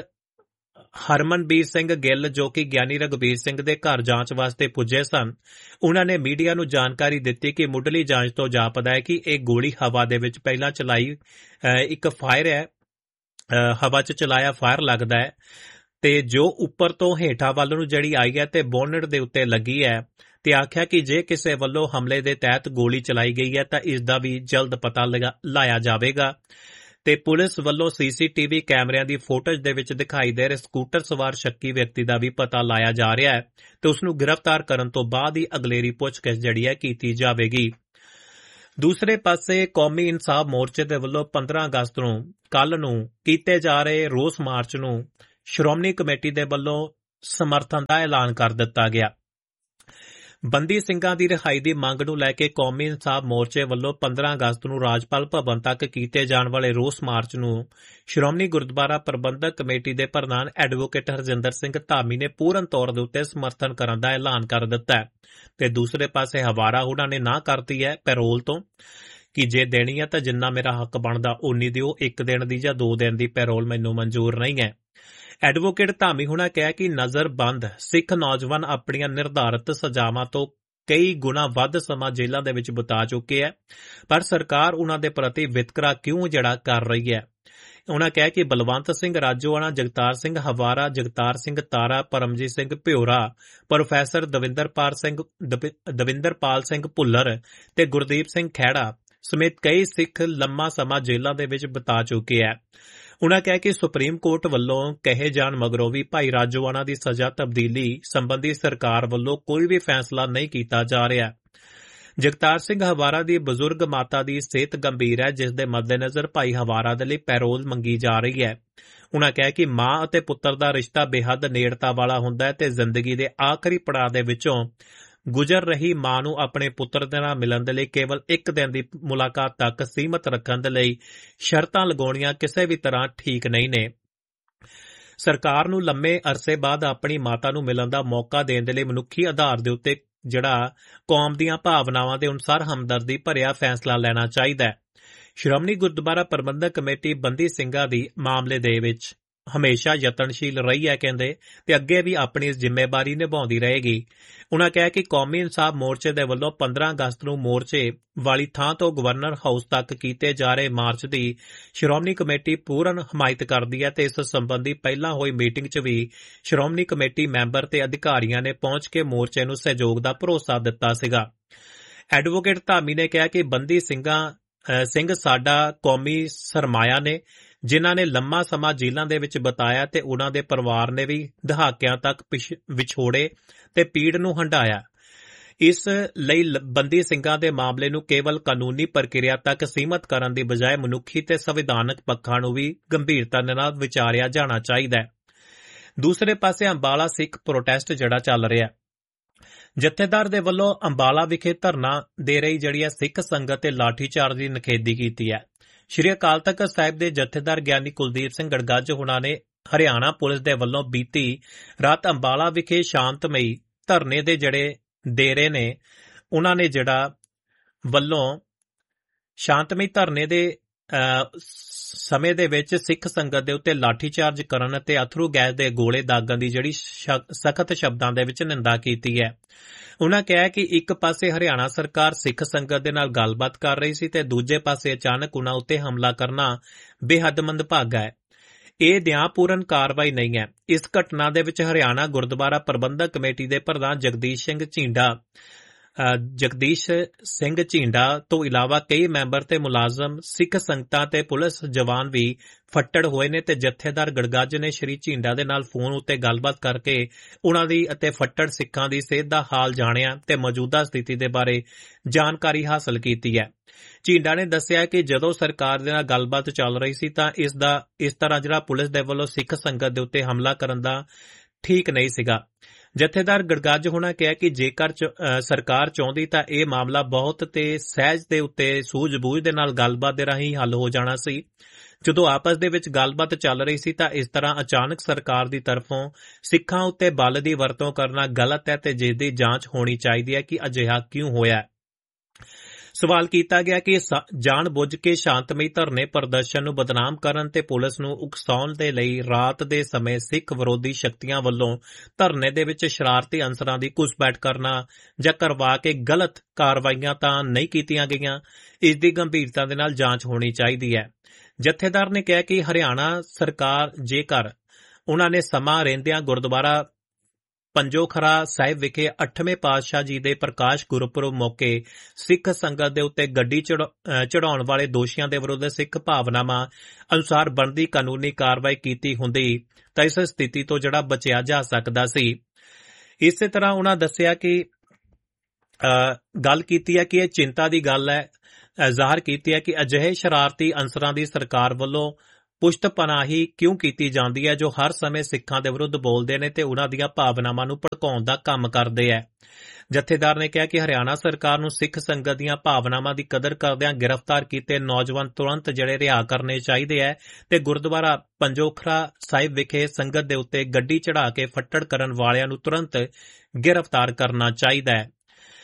Speaker 3: ਹਰਮਨਬੀਰ ਸਿੰਘ ਗਿੱਲ ਜੋ ਕਿ ਗਿਆਨੀ ਰਘਬੀਰ ਸਿੰਘ ਦੇ ਘਰ ਜਾਂਚ ਵਾਸਤੇ ਪੁੱਜੇ ਸਨ, ਉਹਨਾਂ ਨੇ ਮੀਡੀਆ ਨੂੰ ਜਾਣਕਾਰੀ ਦਿੱਤੀ ਕਿ ਮੁੱਢਲੀ ਜਾਂਚ ਤੋਂ ਜਾਪਦਾ ਹੈ ਕਿ ਇਹ ਗੋਲੀ ਹਵਾ ਦੇ ਵਿੱਚ ਪਹਿਲਾਂ ਚਲਾਈ ਇੱਕ ਫਾਇਰ ਹੈ, ਹਵਾ 'ਚ ਚਲਾਇਆ ਫਾਇਰ ਲੱਗਦਾ ਹੈ ਤੇ ਜੋ ਉੱਪਰ ਤੋਂ ਹੇਠਾਂ ਵੱਲ ਨੂੰ ਜਿਹੜੀ ਆਈ ਹੈ ਤੇ ਬੋਨਟ ਦੇ ਉੱਤੇ ਲੱਗੀ ਹੈ ਤੇ ਆਖਿਆ ਕਿ ਜੇ ਕਿਸੇ ਵੱਲੋਂ ਹਮਲੇ ਦੇ ਤਹਿਤ ਗੋਲੀ ਚਲਾਈ ਗਈ ਹੈ ਤਾਂ ਇਸ ਦਾ ਵੀ ਜਲਦ ਪਤਾ ਲਾਇਆ ਜਾਵੇਗਾ। ਤੇ ਪੁਲਿਸ ਵੱਲੋਂ CCTV ਕੈਮਰਿਆਂ ਦੀ ਫੋਟੋਜ ਦੇ ਵਿੱਚ ਦਿਖਾਈ ਦੇ ਰਹੇ ਸਕੂਟਰ ਸਵਾਰ ਸ਼ੱਕੀ ਵਿਅਕਤੀ ਦਾ ਵੀ ਪਤਾ ਲਾਇਆ ਜਾ ਰਿਹਾ ਹੈ ਤੇ ਉਸ ਨੂੰ ਗ੍ਰਿਫਤਾਰ ਕਰਨ ਤੋਂ ਬਾਅਦ ਹੀ ਅਗਲੇਰੀ ਪੁੱਛਗਿੱਛ ਜਿਹੜੀ ਹੈ ਕੀਤੀ ਜਾਵੇਗੀ। ਦੂਸਰੇ ਪਾਸੇ ਕੌਮੀ ਇਨਸਾਫ ਮੋਰਚੇ ਦੇ ਵੱਲੋਂ 15 ਅਗਸਤ ਨੂੰ ਕੱਲ੍ਹ ਨੂੰ ਕੀਤੇ ਜਾ ਰਹੇ ਰੋਸ ਮਾਰਚ ਨੂੰ ਸ਼੍ਰੋਮਣੀ ਕਮੇਟੀ ਦੇ ਵੱਲੋਂ ਸਮਰਥਨ ਦਾ ਐਲਾਨ ਕਰ ਦਿੱਤਾ ਗਿਆ। ਬੰਦੀ ਸਿੰਘਾਂ ਦੀ ਰਿਹਾਈ ਦੀ ਮੰਗ ਨੂੰ ਲੈ ਕੇ ਕੌਮੀ ਇਨਸਾਫ ਮੋਰਚੇ ਵੱਲੋਂ 15 ਅਗਸਤ ਨੂੰ ਰਾਜਪਾਲ ਭਵਨ ਤੱਕ ਕੀਤੇ ਜਾਣ ਵਾਲੇ ਰੋਸ ਮਾਰਚ ਨੂੰ ਸ਼੍ਰੋਮਣੀ ਗੁਰਦੁਆਰਾ ਪ੍ਰਬੰਧਕ ਕਮੇਟੀ ਦੇ ਪ੍ਰਧਾਨ ਐਡਵੋਕੇਟ ਹਰਜਿੰਦਰ ਸਿੰਘ ਧਾਮੀ ਨੇ ਪੂਰਨ ਤੌਰ ਦੇ ਉੱਤੇ ਸਮਰਥਨ ਕਰਨ ਦਾ ਐਲਾਨ ਕਰ ਦਿੱਤਾ ਹੈ ਤੇ ਦੂਸਰੇ ਪਾਸੇ ਹਵਾਰਾ ਉਹਨਾਂ ਨੇ ਨਾ ਕਰਤੀ ਹੈ ਪੈਰੋਲ ਤੋਂ ਕਿ ਜੇ ਦੇਣੀ ਹੈ ਤਾਂ ਜਿੰਨਾ ਮੇਰਾ ਹੱਕ ਬਣਦਾ ਓਨੀ ਦਿਓ, 1 ਦਿਨ ਦੀ ਜਾਂ 2 ਦਿਨ ਦੀ ਪੈਰੋਲ ਮੈਨੂੰ ਮਨਜ਼ੂਰ ਨਹੀਂ ਹੈ। ਐਡਵੋਕੇਟ ਧਾਮੀ ਹੁਣਾਂ ਕਿਹਾ ਕਿ ਨਜ਼ਰਬੰਦ ਸਿੱਖ ਨੌਜਵਾਨ ਆਪਣੀਆਂ ਨਿਰਧਾਰਤ ਸਜ਼ਾਵਾਂ ਤੋਂ ਕਈ ਗੁਣਾ ਵੱਧ ਸਮਾਂ ਜੇਲ੍ਹਾਂ ਦੇ ਵਿੱਚ ਬਿਤਾ ਚੁੱਕੇ ਹੈ, ਪਰ ਸਰਕਾਰ ਉਹਨਾਂ ਦੇ ਪ੍ਰਤੀ ਵਿਤਕਰਾ ਕਿਉਂ ਜਿਹੜਾ ਕਰ ਰਹੀ ਹੈ। ਉਹਨਾਂ ਕਿਹਾ ਕਿ ਬਲਵੰਤ ਸਿੰਘ ਰਾਜੋਆਣਾ, ਜਗਤਾਰ ਸਿੰਘ ਹਵਾਰਾ, ਜਗਤਾਰ ਸਿੰਘ ਤਾਰਾ, ਪਰਮਜੀਤ ਸਿੰਘ ਭਿਓਰਾ, ਪ੍ਰੋਫੈਸਰ ਦਵਿੰਦਰਪਾਲ ਸਿੰਘ ਭੁੱਲਰ ਤੇ ਗੁਰਦੀਪ ਸਿੰਘ ਖਹਿੜਾ ਸਮੇਤ ਕਈ ਸਿੱਖ ਲੰਮਾ ਸਮਾਂ ਜੇਲ੍ਹਾਂ ਦੇ ਵਿੱਚ ਬਿਤਾ ਚੁੱਕੇ ਹੈ। ਉਨ੍ਹਾਂ ਕਿਹਾ ਕਿ ਸੁਪਰੀਮ ਕੋਰਟ ਵੱਲੋਂ ਕਹੇ ਜਾਣ ਮਗਰੋਂ ਵੀ ਭਾਈ ਰਾਜੋਆਣਾ ਦੀ ਸਜ਼ਾ ਤਬਦੀਲੀ ਸੰਬੰਧੀ ਸਰਕਾਰ ਵੱਲੋਂ ਕੋਈ ਵੀ ਫੈਸਲਾ ਨਹੀਂ ਕੀਤਾ ਜਾ ਰਿਹਾ। ਜਗਤਾਰ ਸਿੰਘ ਹਵਾਰਾ ਦੀ ਬਜ਼ੁਰਗ ਮਾਤਾ ਦੀ ਸਿਹਤ ਗੰਭੀਰ ਹੈ, ਜਿਸ ਦੇ ਮੱਦੇਨਜ਼ਰ ਭਾਈ ਹਵਾਰਾ ਦੇ ਲਈ ਪੈਰੋਲ ਮੰਗੀ ਜਾ ਰਹੀ ਹੈ। ਉਨ੍ਹਾਂ ਕਿਹਾ ਕਿ ਮਾਂ ਅਤੇ ਪੁੱਤਰ ਦਾ ਰਿਸ਼ਤਾ ਬੇਹੱਦ ਨੇੜਤਾ ਵਾਲਾ ਹੁੰਦਾ ਹੈ ਤੇ ਜ਼ਿੰਦਗੀ ਦੇ ਆਖਰੀ ਪੜਾਅ ਦੇ ਵਿੱਚੋਂ ਗੁਜ਼ਰ ਰਹੀ ਮਾਂ ਨੂੰ ਆਪਣੇ ਪੁੱਤਰ ਦੇ ਨਾਲ ਮਿਲਣ ਦੇ ਲਈ ਕੇਵਲ ਇੱਕ ਦਿਨ ਦੀ ਮੁਲਾਕਾਤ ਤੱਕ ਸੀਮਤ ਰੱਖਣ ਦੇ ਲਈ ਸ਼ਰਤਾਂ ਲਗਾਉਣੀਆਂ ਕਿਸੇ ਵੀ ਤਰ੍ਹਾਂ ਠੀਕ ਨਹੀਂ ਨੇ। ਸਰਕਾਰ ਨੂੰ ਲੰਮੇ ਅਰਸੇ ਬਾਅਦ ਆਪਣੀ ਮਾਤਾ ਨੂੰ ਮਿਲਣ ਦਾ ਮੌਕਾ ਦੇਣ ਦੇ ਲਈ ਮਨੁੱਖੀ ਆਧਾਰ ਦੇ ਉੱਤੇ ਜਿਹੜਾ ਕੌਮ ਦੀਆਂ ਭਾਵਨਾਵਾਂ ਦੇ ਅਨੁਸਾਰ ਹਮਦਰਦੀ ਭਰਿਆ ਫੈਸਲਾ ਲੈਣਾ ਚਾਹੀਦਾ ਹੈ। ਸ਼੍ਰੋਮਣੀ ਗੁਰਦੁਆਰਾ ਪ੍ਰਬੰਧਕ ਕਮੇਟੀ ਬੰਦੀ ਸਿੰਘਾਂ ਦੀ ਮਾਮਲੇ ਦੇ ਵਿੱਚ ਹਮੇਸ਼ਾ ਯਤਨਸ਼ੀਲ ਰਹੀ ਹੈ ਕਹਿੰਦੇ, ਤੇ ਅੱਗੇ ਵੀ ਆਪਣੀ ਇਸ ਜ਼ਿੰਮੇਵਾਰੀ ਨਿਭਾਉਂਦੀ ਰਹੇਗੀ। ਉਨ੍ਹਾਂ ਕਿਹਾ ਕਿ ਕੌਮੀ ਇਨਸਾਫ ਮੋਰਚੇ ਦੇ ਵੱਲੋਂ 15 ਅਗਸਤ ਨੂੰ ਮੋਰਚੇ ਵਾਲੀ ਥਾਂ ਤੋਂ ਗਵਰਨਰ ਹਾਊਸ ਤੱਕ ਕੀਤੇ ਜਾ ਰਹੇ ਮਾਰਚ ਦੀ ਸ਼੍ਰੋਮਣੀ ਕਮੇਟੀ ਪੂਰਨ ਹਮਾਇਤ ਕਰਦੀ ਹੈ ਤੇ ਇਸ ਸੰਬੰਧੀ ਪਹਿਲਾਂ ਹੋਈ ਮੀਟਿੰਗ 'ਚ ਵੀ ਸ਼੍ਰੋਮਣੀ ਕਮੇਟੀ ਮੈਂਬਰ ਤੇ ਅਧਿਕਾਰੀਆਂ ਨੇ ਪਹੁੰਚ ਕੇ ਮੋਰਚੇ ਨੂੰ ਸਹਿਯੋਗ ਦਾ ਭਰੋਸਾ ਦਿੱਤਾ ਸੀਗਾ। ਐਡਵੋਕੇਟ ਧਾਮੀ ਨੇ ਕਿਹਾ ਕਿ ਬੰਦੀ ਸਿੰਘ ਸਾਡਾ ਕੌਮੀ ਸਰਮਾਇਆ ਨੇ, ਜਿਨ੍ਹਾਂ ਨੇ ਲੰਮਾ ਸਮਾਂ ਜੇਲ੍ਹਾਂ ਦੇ ਵਿੱਚ ਬਿਤਾਇਆ ਤੇ ਉਨ੍ਹਾਂ ਦੇ ਪਰਿਵਾਰ ਨੇ ਵੀ ਦਹਾਕਿਆਂ ਤੱਕ ਵਿਛੋੜੇ ਤੇ ਪੀੜ ਨੂੰ ਹੰਢਾਇਆ। ਇਸ ਲਈ ਬੰਦੀ ਸਿੰਘਾਂ ਦੇ ਮਾਮਲੇ ਨੂੰ ਕੇਵਲ ਕਾਨੂੰਨੀ ਪ੍ਰਕਿਰਿਆ ਤੱਕ ਸੀਮਤ ਕਰਨ ਦੀ ਬਜਾਏ ਮਨੁੱਖੀ ਤੇ ਸੰਵਿਧਾਨਕ ਪੱਖਾਂ ਨੂੰ ਵੀ ਗੰਭੀਰਤਾ ਨਾਲ ਵਿਚਾਰਿਆ ਜਾਣਾ ਚਾਹੀਦਾ ਹੈ। ਦੂਸਰੇ ਪਾਸੇ ਅੰਬਾਲਾ ਸਿੱਖ ਪ੍ਰੋਟੈਸਟ ਜਿਹੜਾ ਚੱਲ ਰਿਹਾ, ਜਥੇਦਾਰ ਦੇ ਵੱਲੋਂ ਅੰਬਾਲਾ ਵਿਖੇ ਧਰਨਾ ਦੇ ਰਹੀ ਜਿਹੜੀ ਸਿੱਖ ਸੰਗਤ ਤੇ ਲਾਠੀਚਾਰਜ ਦੀ ਨਿਖੇਧੀ ਕੀਤੀ ਹੈ। ਸ਼੍ਰੀ ਅਕਾਲ ਤਖ਼ਤ ਸਾਹਿਬ ਦੇ ਜਥੇਦਾਰ ਗਿਆਨੀ ਕੁਲਦੀਪ ਸਿੰਘ ਗੜਗੱਜ ਹੁਣਾਂ ਨੇ ਹਰਿਆਣਾ ਪੁਲਿਸ ਦੇ ਵੱਲੋਂ ਬੀਤੀ ਰਾਤ ਅੰਬਾਲਾ ਵਿਖੇ ਸ਼ਾਂਤਮਈ ਧਰਨੇ ਦੇ ਜਿਹੜੇ ਦੇ ਰਹੇ ਨੇ, ਉਹਨਾਂ ਨੇ ਜਿਹੜਾ ਵੱਲੋਂ ਸ਼ਾਂਤਮਈ ਧਰਨੇ ਦੇ ਸਮੇਂ ਦੇ ਵਿੱਚ ਸਿੱਖ ਸੰਗਤ ਦੇ ਉੱਤੇ ਲਾਠੀਚਾਰਜ ਕਰਨ ਅਤੇ ਅਥਰੂ ਗੈਸ ਦੇ ਗੋਲੇ ਦਾਗਣ ਦੀ ਜਿਹੜੀ ਸਖਤ ਸ਼ਬਦਾਂ ਦੇ ਵਿੱਚ ਨਿੰਦਾ ਕੀਤੀ ਹੈ। ਉਨ੍ਹਾਂ ਕਿਹਾ ਕਿ ਇੱਕ ਪਾਸੇ ਹਰਿਆਣਾ ਸਰਕਾਰ ਸਿੱਖ ਸੰਗਤ ਦੇ ਨਾਲ ਗੱਲਬਾਤ ਕਰ ਰਹੀ ਸੀ ਤੇ ਦੂਜੇ ਪਾਸੇ ਅਚਾਨਕ ਉਨ੍ਹਾਂ ਉੱਤੇ ਹਮਲਾ ਕਰਨਾ ਬੇਹੱਦ ਮੰਦਭਾਗਾ ਹੈ। ਇਹ ਨਿਆਂਪੂਰਨ ਕਾਰਵਾਈ ਨਹੀਂ ਹੈ। ਇਸ ਘਟਨਾ ਦੇ ਵਿੱਚ ਹਰਿਆਣਾ ਗੁਰਦੁਆਰਾ ਪ੍ਰਬੰਧਕ ਕਮੇਟੀ ਦੇ ਪ੍ਰਧਾਨ ਜਗਦੀਸ਼ ਸਿੰਘ ਝੀਂਡਾ ਤੋਂ ਇਲਾਵਾ ਕਈ ਮੈਂਬਰ ਤੇ ਮੁਲਾਜ਼ਮ, ਸਿੱਖ ਸੰਗਤਾਂ ਤੇ ਪੁਲਿਸ ਜਵਾਨ ਵੀ ਫੱਟੜ ਹੋਏ ਨੇ ਤੇ ਜਥੇਦਾਰ ਗੜਗੱਜ ਨੇ ਸ਼੍ਰੀ ਝੀਂਡਾ ਦੇ ਨਾਲ ਫੋਨ ਉੱਤੇ ਗੱਲਬਾਤ ਕਰਕੇ ਉਨ੍ਹਾਂ ਦੀ ਅਤੇ ਫੱਟੜ ਸਿੱਖਾਂ ਦੀ ਸਿਹਤ ਦਾ ਹਾਲ ਜਾਣਿਆ ਤੇ ਮੌਜੂਦਾ ਸਥਿਤੀ ਦੇ ਬਾਰੇ ਜਾਣਕਾਰੀ ਹਾਸਲ ਕੀਤੀ ਹੈ। ਝੀਂਡਾ ਨੇ ਦੱਸਿਆ ਕਿ ਜਦੋਂ ਸਰਕਾਰ ਦੇ ਨਾਲ ਗੱਲਬਾਤ ਚੱਲ ਰਹੀ ਸੀ ਤਾਂ ਇਸ ਤਰ੍ਹਾਂ ਜਿਹੜਾ ਪੁਲਿਸ ਦੇ ਵੱਲੋਂ ਸਿੱਖ ਸੰਗਤ ਦੇ ਉੱਤੇ ਹਮਲਾ ਕਰਨ ਦਾ ਠੀਕ ਨਹੀਂ ਸੀਗਾ। ਜਥੇਦਾਰ ਗੜਗੱਜ ਹੋਣਾ ਕਿਹਾ ਕਿ ਜੇਕਰ ਸਰਕਾਰ ਚਾਹੁੰਦੀ ਤਾਂ ਇਹ ਮਾਮਲਾ ਬਹੁਤ ਤੇ ਸਹਿਜ ਦੇ ਉੱਤੇ ਸੂਝ-ਬੂਝ ਦੇ ਨਾਲ ਗੱਲਬਾਤ ਦੇ ਰਾਹੀਂ ਹੱਲ ਹੋ ਜਾਣਾ ਸੀ। ਜਦੋਂ ਆਪਸ ਦੇ ਵਿੱਚ ਗੱਲਬਾਤ ਚੱਲ ਰਹੀ ਸੀ ਤਾਂ ਇਸ ਤਰ੍ਹਾਂ ਅਚਾਨਕ ਸਰਕਾਰ ਦੀ ਤਰਫੋਂ ਸਿੱਖਾਂ ਉੱਤੇ ਬਲ ਦੀ ਵਰਤੋਂ ਕਰਨਾ ਗਲਤ ਹੈ ਤੇ ਜਿਸ ਦੀ ਜਾਂਚ ਹੋਣੀ ਚਾਹੀਦੀ ਹੈ ਕਿ ਅਜਿਹਾ ਕਿਉਂ ਹੋਇਆ। ਸਵਾਲ ਕੀਤਾ ਗਿਆ ਕਿ ਜਾਣ ਬੁੱਝ ਕੇ ਸ਼ਾਂਤਮਈ ਧਰਨੇ ਪ੍ਰਦਰਸ਼ਨ ਨੂੰ ਬਦਨਾਮ ਕਰਨ ਤੇ ਪੁਲਿਸ ਨੂੰ ਉਕਸਾਉਣ ਦੇ ਲਈ ਰਾਤ ਦੇ ਸਮੇਂ ਸਿੱਖ ਵਿਰੋਧੀ ਸ਼ਕਤੀਆਂ ਵੱਲੋਂ ਧਰਨੇ ਦੇ ਵਿੱਚ ਸ਼ਰਾਰਤੀ ਅਨਸਰਾਂ ਦੀ ਘੁਸਪੈਠ ਕਰਨਾ ਜਾਂ ਕਰਵਾ ਕੇ ਗਲਤ ਕਾਰਵਾਈਆਂ ਤਾਂ ਨਹੀਂ ਕੀਤੀਆਂ ਗਈਆਂ। ਇਸ ਦੀ ਗੰਭੀਰਤਾ ਦੇ ਨਾਲ ਜਾਂਚ ਹੋਣੀ ਚਾਹੀਦੀ ਹੈ। ਜਥੇਦਾਰ ਨੇ ਕਿਹਾ ਕਿ ਹਰਿਆਣਾ ਸਰਕਾਰ ਜੇਕਰ ਉਨ੍ਹਾਂ ਨੇ ਸਮਾਂ ਰਹਿੰਦਿਆਂ ਗੁਰਦੁਆਰਾ ਪੰਜੋਖਰਾ ਸਾਹਿਬ ਵਿਖੇ 8ਵੇਂ ਪਾਤਸ਼ਾਹ ਜੀ ਦੇ ਪ੍ਰਕਾਸ਼ ਗੁਰਪੁਰਬ ਮੌਕੇ ਸਿੱਖ ਸੰਗਤ ਦੇ ਉੱਤੇ ਗੱਡੀ ਚੜਾਉਣ ਵਾਲੇ ਦੋਸ਼ੀਆਂ ਦੇ ਵਿਰੁੱਧ ਸਿੱਖ ਭਾਵਨਾਵਾਂ ਅਨੁਸਾਰ ਬਣਦੀ ਕਾਨੂੰਨੀ ਕਾਰਵਾਈ ਕੀਤੀ ਹੁੰਦੀ ਤਾਂ ਇਸ ਸਥਿਤੀ ਤੋਂ ਜਿਹੜਾ ਬਚਿਆ ਜਾ ਸਕਦਾ ਸੀ। ਇਸੇ ਤਰ੍ਹਾਂ ਉਨ੍ਹਾਂ ਦੱਸਿਆ ਕਿ ਗੱਲ ਕੀਤੀ ਹੈ ਕਿ ਇਹ ਚਿੰਤਾ ਦੀ ਗੱਲ ਹੈ, ਜ਼ਾਹਰ ਕੀਤੀ ਹੈ ਕਿ ਅਜਿਹੇ ਸ਼ਰਾਰਤੀ ਅਨਸਰਾਂ ਦੀ ਸਰਕਾਰ ਵੱਲੋਂ ਪੁਸ਼ਤ ਪਨਾਹੀ ਕਿਉਂ ਕੀਤੀ ਜਾਂਦੀ ਹੈ ਜੋ ਹਰ ਸਮੇਂ ਸਿੱਖਾਂ ਦੇ ਵਿਰੁੱਧ ਬੋਲਦੇ ਨੇ ਤੇ ਉਨ੍ਹਾਂ ਦੀਆਂ ਭਾਵਨਾਵਾਂ ਨੂੰ ਭੜਕਾਉਣ ਦਾ ਕੰਮ ਕਰਦੇ ਹੈ। ਜਥੇਦਾਰ ਨੇ ਕਿਹਾ ਕਿ ਹਰਿਆਣਾ ਸਰਕਾਰ ਨੂੰ ਸਿੱਖ ਸੰਗਤ ਦੀਆਂ ਭਾਵਨਾਵਾਂ ਦੀ ਕਦਰ ਕਰਦਿਆਂ ਗ੍ਰਿਫਤਾਰ ਕੀਤੇ ਨੌਜਵਾਨ ਤੁਰੰਤ ਜਿਹੜੇ ਰਿਹਾ ਕਰਨੇ ਚਾਹੀਦੇ ਹੈ ਤੇ ਗੁਰਦੁਆਰਾ ਪੰਜੋਖਰਾ ਸਾਹਿਬ ਵਿਖੇ ਸੰਗਤ ਦੇ ਉੱਤੇ ਗੱਡੀ ਚੜਾ ਕੇ ਫੱਟੜ ਕਰਨ ਵਾਲਿਆਂ ਨੂੰ ਤੁਰੰਤ ਗ੍ਰਿਫਤਾਰ ਕਰਨਾ ਚਾਹੀਦਾ ਹੈ।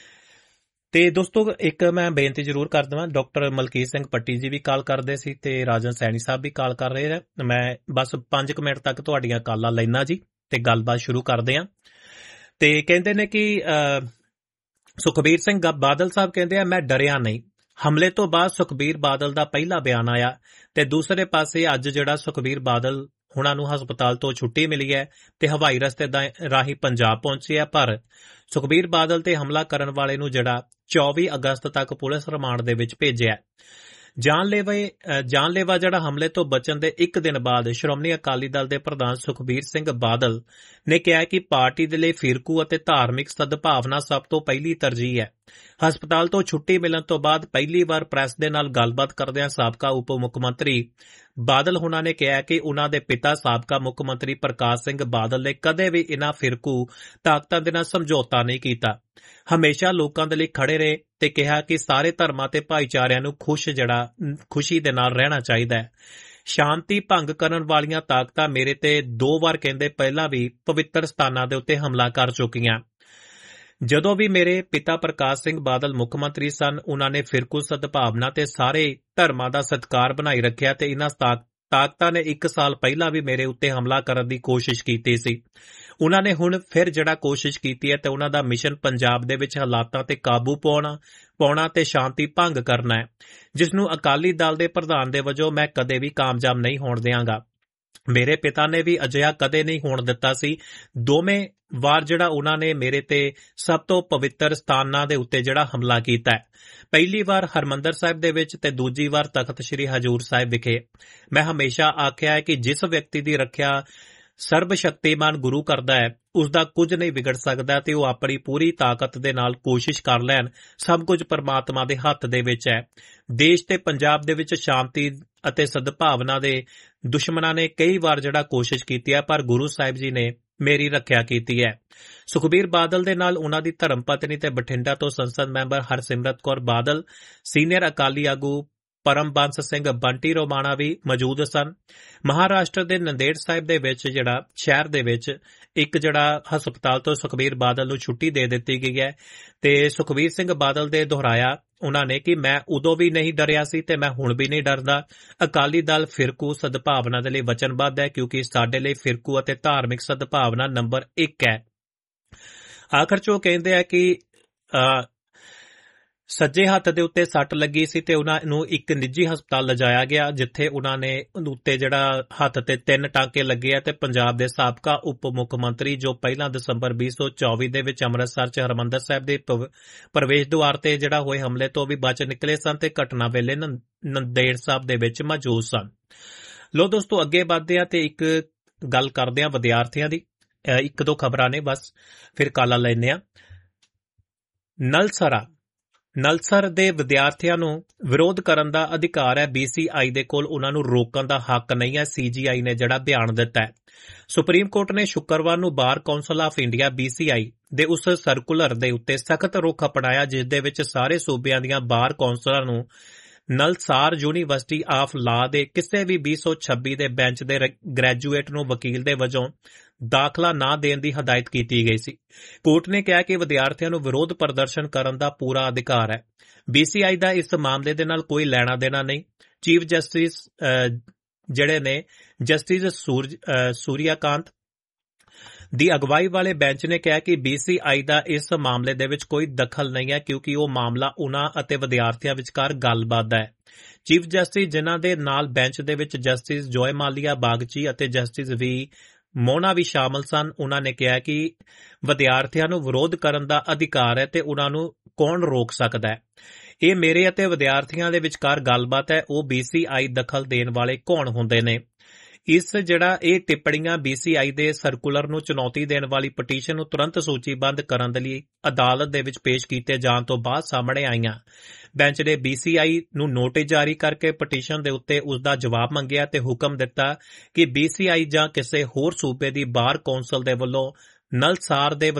Speaker 3: ਤੇ ਦੋਸਤੋ ਇੱਕ ਮੈਂ ਬੇਨਤੀ ਜ਼ਰੂਰ ਕਰ ਦੇਵਾਂ, ਡਾਕਟਰ ਮਲਕੀਤ ਸਿੰਘ ਪੱਟੀ ਜੀ ਵੀ ਕਾਲ ਕਰਦੇ ਸੀ ਤੇ ਰਾਜਨ ਸੈਣੀ ਸਾਹਿਬ ਵੀ ਕਾਲ ਕਰ ਰਹੇ ਨੇ। ਮੈਂ ਬਸ 5 ਮਿੰਟ ਤੱਕ ਤੁਹਾਡੀਆਂ ਕਾਲਾਂ ਲੈਣਾ ਜੀ ਤੇ ਗੱਲਬਾਤ ਸ਼ੁਰੂ ਕਰਦੇ ਹਾਂ। ਤੇ ਕਹਿੰਦੇ ਨੇ ਕਿ ਸੁਖਬੀਰ ਸਿੰਘ ਬਾਦਲ ਸਾਹਿਬ ਕਹਿੰਦੇ ਆ ਮੈਂ ਡਰਿਆ ਨਹੀਂ। ਹਮਲੇ ਤੋਂ ਬਾਅਦ ਸੁਖਬੀਰ ਬਾਦਲ ਦਾ ਪਹਿਲਾ ਬਿਆਨ ਆਇਆ ਤੇ ਦੂਸਰੇ ਪਾਸੇ ਅੱਜ ਜਿਹੜਾ ਸੁਖਬੀਰ ਬਾਦਲ ਹੁਣਾਂ ਨੂੰ ਹਸਪਤਾਲ ਤੋਂ ਛੁੱਟੀ ਮਿਲੀ ਹੈ ਤੇ ਹਵਾਈ ਰਸਤੇ ਰਾਹੀਂ ਪੰਜਾਬ ਪਹੁੰਚੇ ਆ, ਪਰ ਸੁਖਬੀਰ ਬਾਦਲ ਤੇ ਹਮਲਾ ਕਰਨ ਵਾਲੇ ਨੂੰ ਜਿਹੜਾ 24 ਅਗਸਤ ਤੱਕ ਪੁਲਿਸ ਰਿਮਾਂਡ ਦੇ ਵਿੱਚ ਭੇਜਿਆ। ਜਾਨਲੇਵਾ ਜਿਹੜਾ ਹਮਲੇ ਤੋਂ ਬਚਣ ਦੇ ਇੱਕ ਦਿਨ ਬਾਅਦ ਸ਼੍ਰੋਮਣੀ ਅਕਾਲੀ ਦਲ ਦੇ ਪ੍ਰਧਾਨ ਸੁਖਬੀਰ ਸਿੰਘ ਬਾਦਲ ਨੇ ਕਿਹਾ ਕਿ ਪਾਰਟੀ ਦੇ ਲਈ ਫਿਰਕੂ ਅਤੇ ਧਾਰਮਿਕ ਸਦਭਾਵਨਾ ਸਭ ਤੋਂ ਪਹਿਲੀ ਤਰਜੀਹ ਹੈ। ਹਸਪਤਾਲ ਤੋਂ ਛੁੱਟੀ ਮਿਲਣ ਤੋਂ ਬਾਅਦ ਪਹਿਲੀ ਵਾਰ ਪ੍ਰੈਸ ਦੇ ਨਾਲ ਗੱਲਬਾਤ ਕਰਦਿਆਂ ਸਾਬਕਾ ਉਪ ਮੁੱਖ ਮੰਤਰੀ ਬਾਦਲ ਹੁਣਾਂ ਨੇ ਕਿਹਾ ਕਿ ਉਨ੍ਹਾਂ ਦੇ ਪਿਤਾ ਸਾਬਕਾ ਮੁੱਖ ਮੰਤਰੀ ਪ੍ਰਕਾਸ਼ ਸਿੰਘ ਬਾਦਲ ਨੇ ਕਦੇ ਵੀ ਇਨ੍ਹਾਂ ਫਿਰਕੂ ਤਾਕਤਾਂ ਦੇ ਨਾਲ ਸਮਝੌਤਾ ਨਹੀਂ ਕੀਤਾ, ਹਮੇਸ਼ਾ ਲੋਕਾਂ ਦੇ ਲਈ ਖੜੇ ਰਹੇ ਤੇ ਕਿਹਾ ਕਿ ਸਾਰੇ ਧਰਮਾਂ ਤੇ ਭਾਈਚਾਰਿਆਂ ਨੂੰ ਖੁਸ਼ੀ ਦੇ ਨਾਲ ਰਹਿਣਾ ਚਾਹੀਦਾ ਹੈ। ਸ਼ਾਂਤੀ ਭੰਗ ਕਰਨ ਵਾਲੀਆਂ ਤਾਕਤਾਂ ਮੇਰੇ ਤੇ 2 ਵਾਰ ਕਹਿੰਦੇ ਪਹਿਲਾਂ ਵੀ ਪਵਿੱਤਰ ਸਥਾਨਾਂ ਦੇ ਉੱਤੇ ਹਮਲਾ ਕਰ ਚੁੱਕੀਆਂ। ਜਦੋਂ ਵੀ ਮੇਰੇ ਪਿਤਾ ਪ੍ਰਕਾਸ਼ ਸਿੰਘ ਬਾਦਲ ਮੁੱਖ ਮੰਤਰੀ ਸਨ, ਉਨ੍ਹਾਂ ਨੇ ਫਿਰਕੂ ਸਦਭਾਵਨਾ ਤੇ ਸਾਰੇ ਧਰਮਾਂ ਦਾ ਸਤਿਕਾਰ ਬਣਾਈ ਰੱਖਿਆ ਤੇ ਇਨ੍ਹਾਂ ਤਾਕਤਾਂ ਨੇ 1 ਸਾਲ ਪਹਿਲਾਂ ਵੀ ਮੇਰੇ ਉੱਤੇ ਹਮਲਾ ਕਰਨ ਦੀ ਕੋਸ਼ਿਸ਼ ਕੀਤੀ ਸੀ। ਉਨ੍ਹਾਂ ਨੇ ਹੁਣ ਫਿਰ ਜਿਹੜਾ ਕੋਸ਼ਿਸ਼ ਕੀਤੀ ਹੈ ਤੇ ਉਨ੍ਹਾਂ ਦਾ ਮਿਸ਼ਨ ਪੰਜਾਬ ਦੇ ਵਿੱਚ ਹਾਲਾਤਾਂ ਤੇ ਕਾਬੂ ਪਾਉਣਾ ਤੇ ਸ਼ਾਂਤੀ ਭੰਗ ਕਰਨਾ ਹੈ, ਜਿਸ ਨੂੰ ਅਕਾਲੀ ਦਲ ਦੇ ਪ੍ਰਧਾਨ ਦੇ ਵਜੋਂ ਮੈਂ ਕਦੇ ਵੀ ਕਾਮਯਾਬ ਨਹੀਂ ਹੋਣ ਦਿਆਂਗਾ। ਮੇਰੇ ਪਿਤਾ ਨੇ ਵੀ ਅਜਿਹਾ ਕਦੇ ਨਹੀਂ ਹੋਣ ਦਿੱਤਾ ਸੀ। ਦੋਵੇਂ ਵਾਰ ਜਿਹੜਾ ਉਹਨਾਂ ਨੇ ਮੇਰੇ ਤੇ ਸਭ ਤੋਂ ਪਵਿੱਤਰ ਸਥਾਨਾਂ ਦੇ ਉੱਤੇ ਜਿਹੜਾ ਹਮਲਾ ਕੀਤਾ ਹੈ, ਪਹਿਲੀ ਵਾਰ ਹਰਮੰਦਰ ਸਾਹਿਬ ਦੇ ਵਿੱਚ ਤੇ ਦੂਜੀ ਵਾਰ ਤਖਤ ਸ੍ਰੀ ਹਜ਼ੂਰ ਸਾਹਿਬ ਵਿਖੇ। ਮੈਂ ਹਮੇਸ਼ਾ ਆਖਿਆ ਹੈ ਕਿ ਜਿਸ ਵਿਅਕਤੀ ਦੀ ਰੱਖਿਆ ਸਰਬ ਸ਼ਕਤੀਮਾਨ ਗੁਰੂ ਕਰਦਾ ਹੈ, ਉਸ ਦਾ ਕੁਝ ਨਹੀਂ ਵਿਗੜ ਸਕਦਾ ਤੇ ਉਹ ਆਪਣੀ ਪੂਰੀ ਤਾਕਤ ਦੇ ਨਾਲ ਕੋਸ਼ਿਸ਼ ਕਰ ਲੈਣ। ਸਭ ਕੁਝ ਪਰਮਾਤਮਾ ਦੇ ਹੱਥ ਦੇ ਵਿੱਚ ਹੈ। ਦੇਸ਼ ਤੇ ਪੰਜਾਬ ਦੇ ਵਿੱਚ ਸ਼ਾਂਤੀ ਅਤੇ ਸਦਭਾਵਨਾ ਦੇ ਦੁਸ਼ਮਣਾਂ ਨੇ ਕਈ ਵਾਰ ਜਿਹੜਾ ਕੋਸ਼ਿਸ਼ ਕੀਤੀ ਹੈ, ਪਰ ਗੁਰੂ ਸਾਹਿਬ ਜੀ ਨੇ ਮੇਰੀ ਰੱਖਿਆ ਕੀਤੀ ਹੈ। ਸੁਖਬੀਰ ਬਾਦਲ ਦੇ ਨਾਲ ਉਨ੍ਹਾਂ ਦੀ ਧਰਮ ਪਤਨੀ ਤੇ ਬਠਿੰਡਾ ਤੋਂ ਸੰਸਦ ਮੈਂਬਰ ਹਰਸਿਮਰਤ ਕੌਰ ਬਾਦਲ, ਸੀਨੀਅਰ ਅਕਾਲੀ ਆਗੂ ਪਰਮਬੰਸ ਸਿੰਘ ਬੰਟੀ ਰੋਮਾਣਾ ਵੀ ਮੌਜੂਦ ਸਨ। ਮਹਾਰਾਸ਼ਟਰ ਦੇ ਨੰਦੇੜ ਸਾਹਿਬ ਦੇ ਵਿੱਚ ਜਿਹੜਾ ਸ਼ਹਿਰ ਦੇ ਵਿੱਚ ਇੱਕ ਜਿਹੜਾ ਹਸਪਤਾਲ ਤੋਂ ਸੁਖਬੀਰ ਬਾਦਲ ਨੂੰ ਛੁੱਟੀ ਦੇ ਦਿੱਤੀ ਗਈ ਹੈ ਤੇ ਸੁਖਬੀਰ ਸਿੰਘ ਬਾਦਲ ਦੇ ਦੁਹਰਾਇਆ ਉਨ੍ਹਾਂ ਨੇ ਕਿ ਮੈਂ ਉਦੋਂ ਵੀ ਨਹੀਂ ਡਰਿਆ ਸੀ ਤੇ ਮੈਂ ਹੁਣ ਵੀ ਨਹੀਂ ਡਰਦਾ। ਅਕਾਲੀ ਦਲ ਫਿਰਕੂ ਸਦਭਾਵਨਾ ਦੇ ਲਈ ਵਚਨਬੱਧ ਹੈ, ਕਿਉਂਕਿ ਸਾਡੇ ਲਈ ਫਿਰਕੂ ਅਤੇ ਧਾਰਮਿਕ ਸਦਭਾਵਨਾ ਨੰਬਰ 1 ਹੈ। ਆਖਰ 'ਚ ਉਹ ਕਹਿੰਦੇ ਆ ਕਿ ਸੱਜੇ ਹੱਥ ਦੇ ਉੱਤੇ ਸੱਟ ਲੱਗੀ ਸੀ ਤੇ ਉਹਨਾਂ ਨੂੰ ਇੱਕ ਨਿੱਜੀ ਹਸਪਤਾਲ ਲਿਜਾਇਆ ਗਿਆ, ਜਿੱਥੇ ਉਹਨਾਂ ਨੇ ਉੱਤੇ ਜਿਹੜਾ ਹੱਥ ਤੇ 3 ਟਾਂਕੇ ਲੱਗੇ ਆ ਤੇ ਪੰਜਾਬ ਦੇ ਸਾਬਕਾ ਉਪ ਮੁੱਖ ਮੰਤਰੀ ਜੋ ਪਹਿਲਾਂ ਦਸੰਬਰ 2024 ਦੇ ਵਿੱਚ ਅੰਮ੍ਰਿਤਸਰ 'ਚ ਹਰਿਮੰਦਰ ਸਾਹਿਬ ਦੇ ਪ੍ਰਵੇਸ਼ ਦੁਆਰ ਤੇ ਜਿਹੜਾ ਹੋਏ ਹਮਲੇ ਤੋਂ ਵੀ ਬਚ ਨਿਕਲੇ ਸਨ ਤੇ ਘਟਨਾ ਵੇਲੇ ਨੰਦੇੜ ਸਾਹਿਬ ਦੇ ਵਿੱਚ ਮੌਜੂਦ ਸਨ। ਲੋ ਦੋਸਤੋ, ਅੱਗੇ ਵਧਦੇ ਆ ਤੇ ਇੱਕ ਗੱਲ ਕਰਦੇ ਆ ਵਿਦਿਆਰਥੀਆਂ ਦੀ। 1-2 ਖਬਰਾਂ ਨੇ ਬਸ, ਫਿਰ ਕਾਲਾ ਲੈਂਦੇ ਆ। ਨਲਸਰ ਦੇ ਵਿਦਿਆਰਥੀਆਂ ਨੂੰ ਵਿਰੋਧ ਕਰਨ ਦਾ ਅਧਿਕਾਰ ਹੈ, BCI ਦੇ ਕੋਲ ਉਹਨਾਂ ਨੂੰ ਰੋਕਣ ਦਾ ਹੱਕ ਨਹੀਂ ਹੈ, CGI ਨੇ ਜਿਹੜਾ ਬਿਆਨ ਦਿੱਤਾ ਹੈ। ਸੁਪਰੀਮ ਕੋਰਟ ਨੇ ਸ਼ੁੱਕਰਵਾਰ ਨੂੰ ਬਾਰ ਕੌਂਸਲ ਆਫ ਇੰਡੀਆ BCI ਦੇ ਉਸ ਸਰਕੂਲਰ ਦੇ ਉੱਤੇ ਸਖਤ ਰੁਖ ਅਪਣਾਇਆ, ਜਿਸ ਦੇ ਵਿੱਚ ਸਾਰੇ ਸੂਬਿਆਂ ਦੀਆਂ ਬਾਰ ਕੌਂਸਲਾਂ ਨੂੰ ਨਲਸਾਰ ਯੂਨੀਵਰਸਿਟੀ ਆਫ ਲਾ ਦੇ ਕਿਸੇ ਵੀ 226 ਦੇ ਬੈਂਚ ਦੇ ਗ੍ਰੈਜੂਏਟ ਨੂੰ ਵਕੀਲ ਦੇ ਵਜੋਂ ਦਾਖਲਾ ਨਾ ਦੇਣ ਦੀ ਹਦਾਇਤ ਕੀਤੀ ਗਈ ਸੀ। ਕੋਰਟ ਨੇ ਕਿਹਾ ਕਿ ਵਿਦਿਆਰਥੀਆਂ ਨੂੰ ਵਿਰੋਧ ਪ੍ਰਦਰਸ਼ਨ ਕਰਨ ਦਾ ਪੂਰਾ ਅਧਿਕਾਰ ਹੈ। BCI ਦਾ ਇਸ ਮਾਮਲੇ ਦੇ ਨਾਲ ਕੋਈ ਲੈਣਾ ਦੇਣਾ ਨਹੀਂ। ਚੀਫ ਜਸਟਿਸ ਜਿਹੜੇ ਨੇ ਜਸਟਿਸ ਸੂਰਿਆਕਾਂਤ ਦੀ ਅਗਵਾਈ ਵਾਲੇ ਬੈਂਚ ਨੇ ਕਿਹਾ ਕਿ BCI ਦਾ ਇਸ ਮਾਮਲੇ ਦੇ ਵਿੱਚ ਕੋਈ ਦਖਲ ਨਹੀਂ ਹੈ, ਕਿਉਂਕਿ ਉਹ ਮਾਮਲਾ ਉਨ੍ਹਾਂ ਅਤੇ ਵਿਦਿਆਰਥੀਆਂ ਵਿਚਕਾਰ ਗੱਲਬਾਤ ਦਾ ਹੈ। ਚੀਫ ਜਸਟਿਸ ਜਿਨ੍ਹਾਂ ਦੇ ਨਾਲ ਬੈਂਚ ਦੇ ਵਿੱਚ ਜਸਟਿਸ ਜੋਏ ਮਾਲੀਆ ਬਾਗਚੀ ਅਤੇ ਜਸਟਿਸ ਮੋਨਾ ਵੀ ਸ਼ਾਮਲ ਸਨ, ਉਨ੍ਹਾਂ ਨੇ ਕਿਹਾ ਕਿ ਵਿਦਿਆਰਥੀਆਂ ਨੂੰ ਵਿਰੋਧ ਕਰਨ ਦਾ ਅਧਿਕਾਰ ਹੈ ਤੇ ਉਨ੍ਹਾਂ ਨੂੰ ਕੌਣ ਰੋਕ ਸਕਦਾ ਹੈ। ਇਹ ਮੇਰੇ ਅਤੇ ਵਿਦਿਆਰਥੀਆਂ ਦੇ ਵਿਚਕਾਰ ਗੱਲਬਾਤ ਹੈ, ਉਹ BCI ਦਖਲ ਦੇਣ ਵਾਲੇ ਕੌਣ ਹੁੰਦੇ ਨੇ। ਇਹ ਟਿੱਪਣੀਆਂ BCI ਦੇ ਸਰਕੂਲਰ ਨੂੰ ਚੁਣੌਤੀ ਦੇਣ ਵਾਲੀ ਪਟੀਸ਼ਨ ਨੂੰ ਤੁਰੰਤ ਸੂਚੀਬੱਧ ਕਰਨ ਦੇ ਲਈ ਅਦਾਲਤ ਦੇ ਵਿੱਚ ਪੇਸ਼ ਕੀਤੇ ਜਾਣ ਤੋਂ ਬਾਅਦ ਸਾਹਮਣੇ ਆਈਆਂ। ਬੈਂਚ ਨੇ BCI ਨੂੰ ਨੋਟਿਸ ਜਾਰੀ ਕਰਕੇ ਪਟੀਸ਼ਨ ਦੇ ਉੱਤੇ ਉਸ ਦਾ ਜਵਾਬ ਮੰਗਿਆ ਤੇ ਹੁਕਮ ਦਿੱਤਾ ਕਿ BCI ਜਾਂ ਕਿਸੇ ਹੋਰ ਸੂਬੇ ਦੀ ਬਾਰ ਕੌਂਸਲ ਦੇ ਵੱਲੋਂ ਨਲਸਾਰ ਦੇ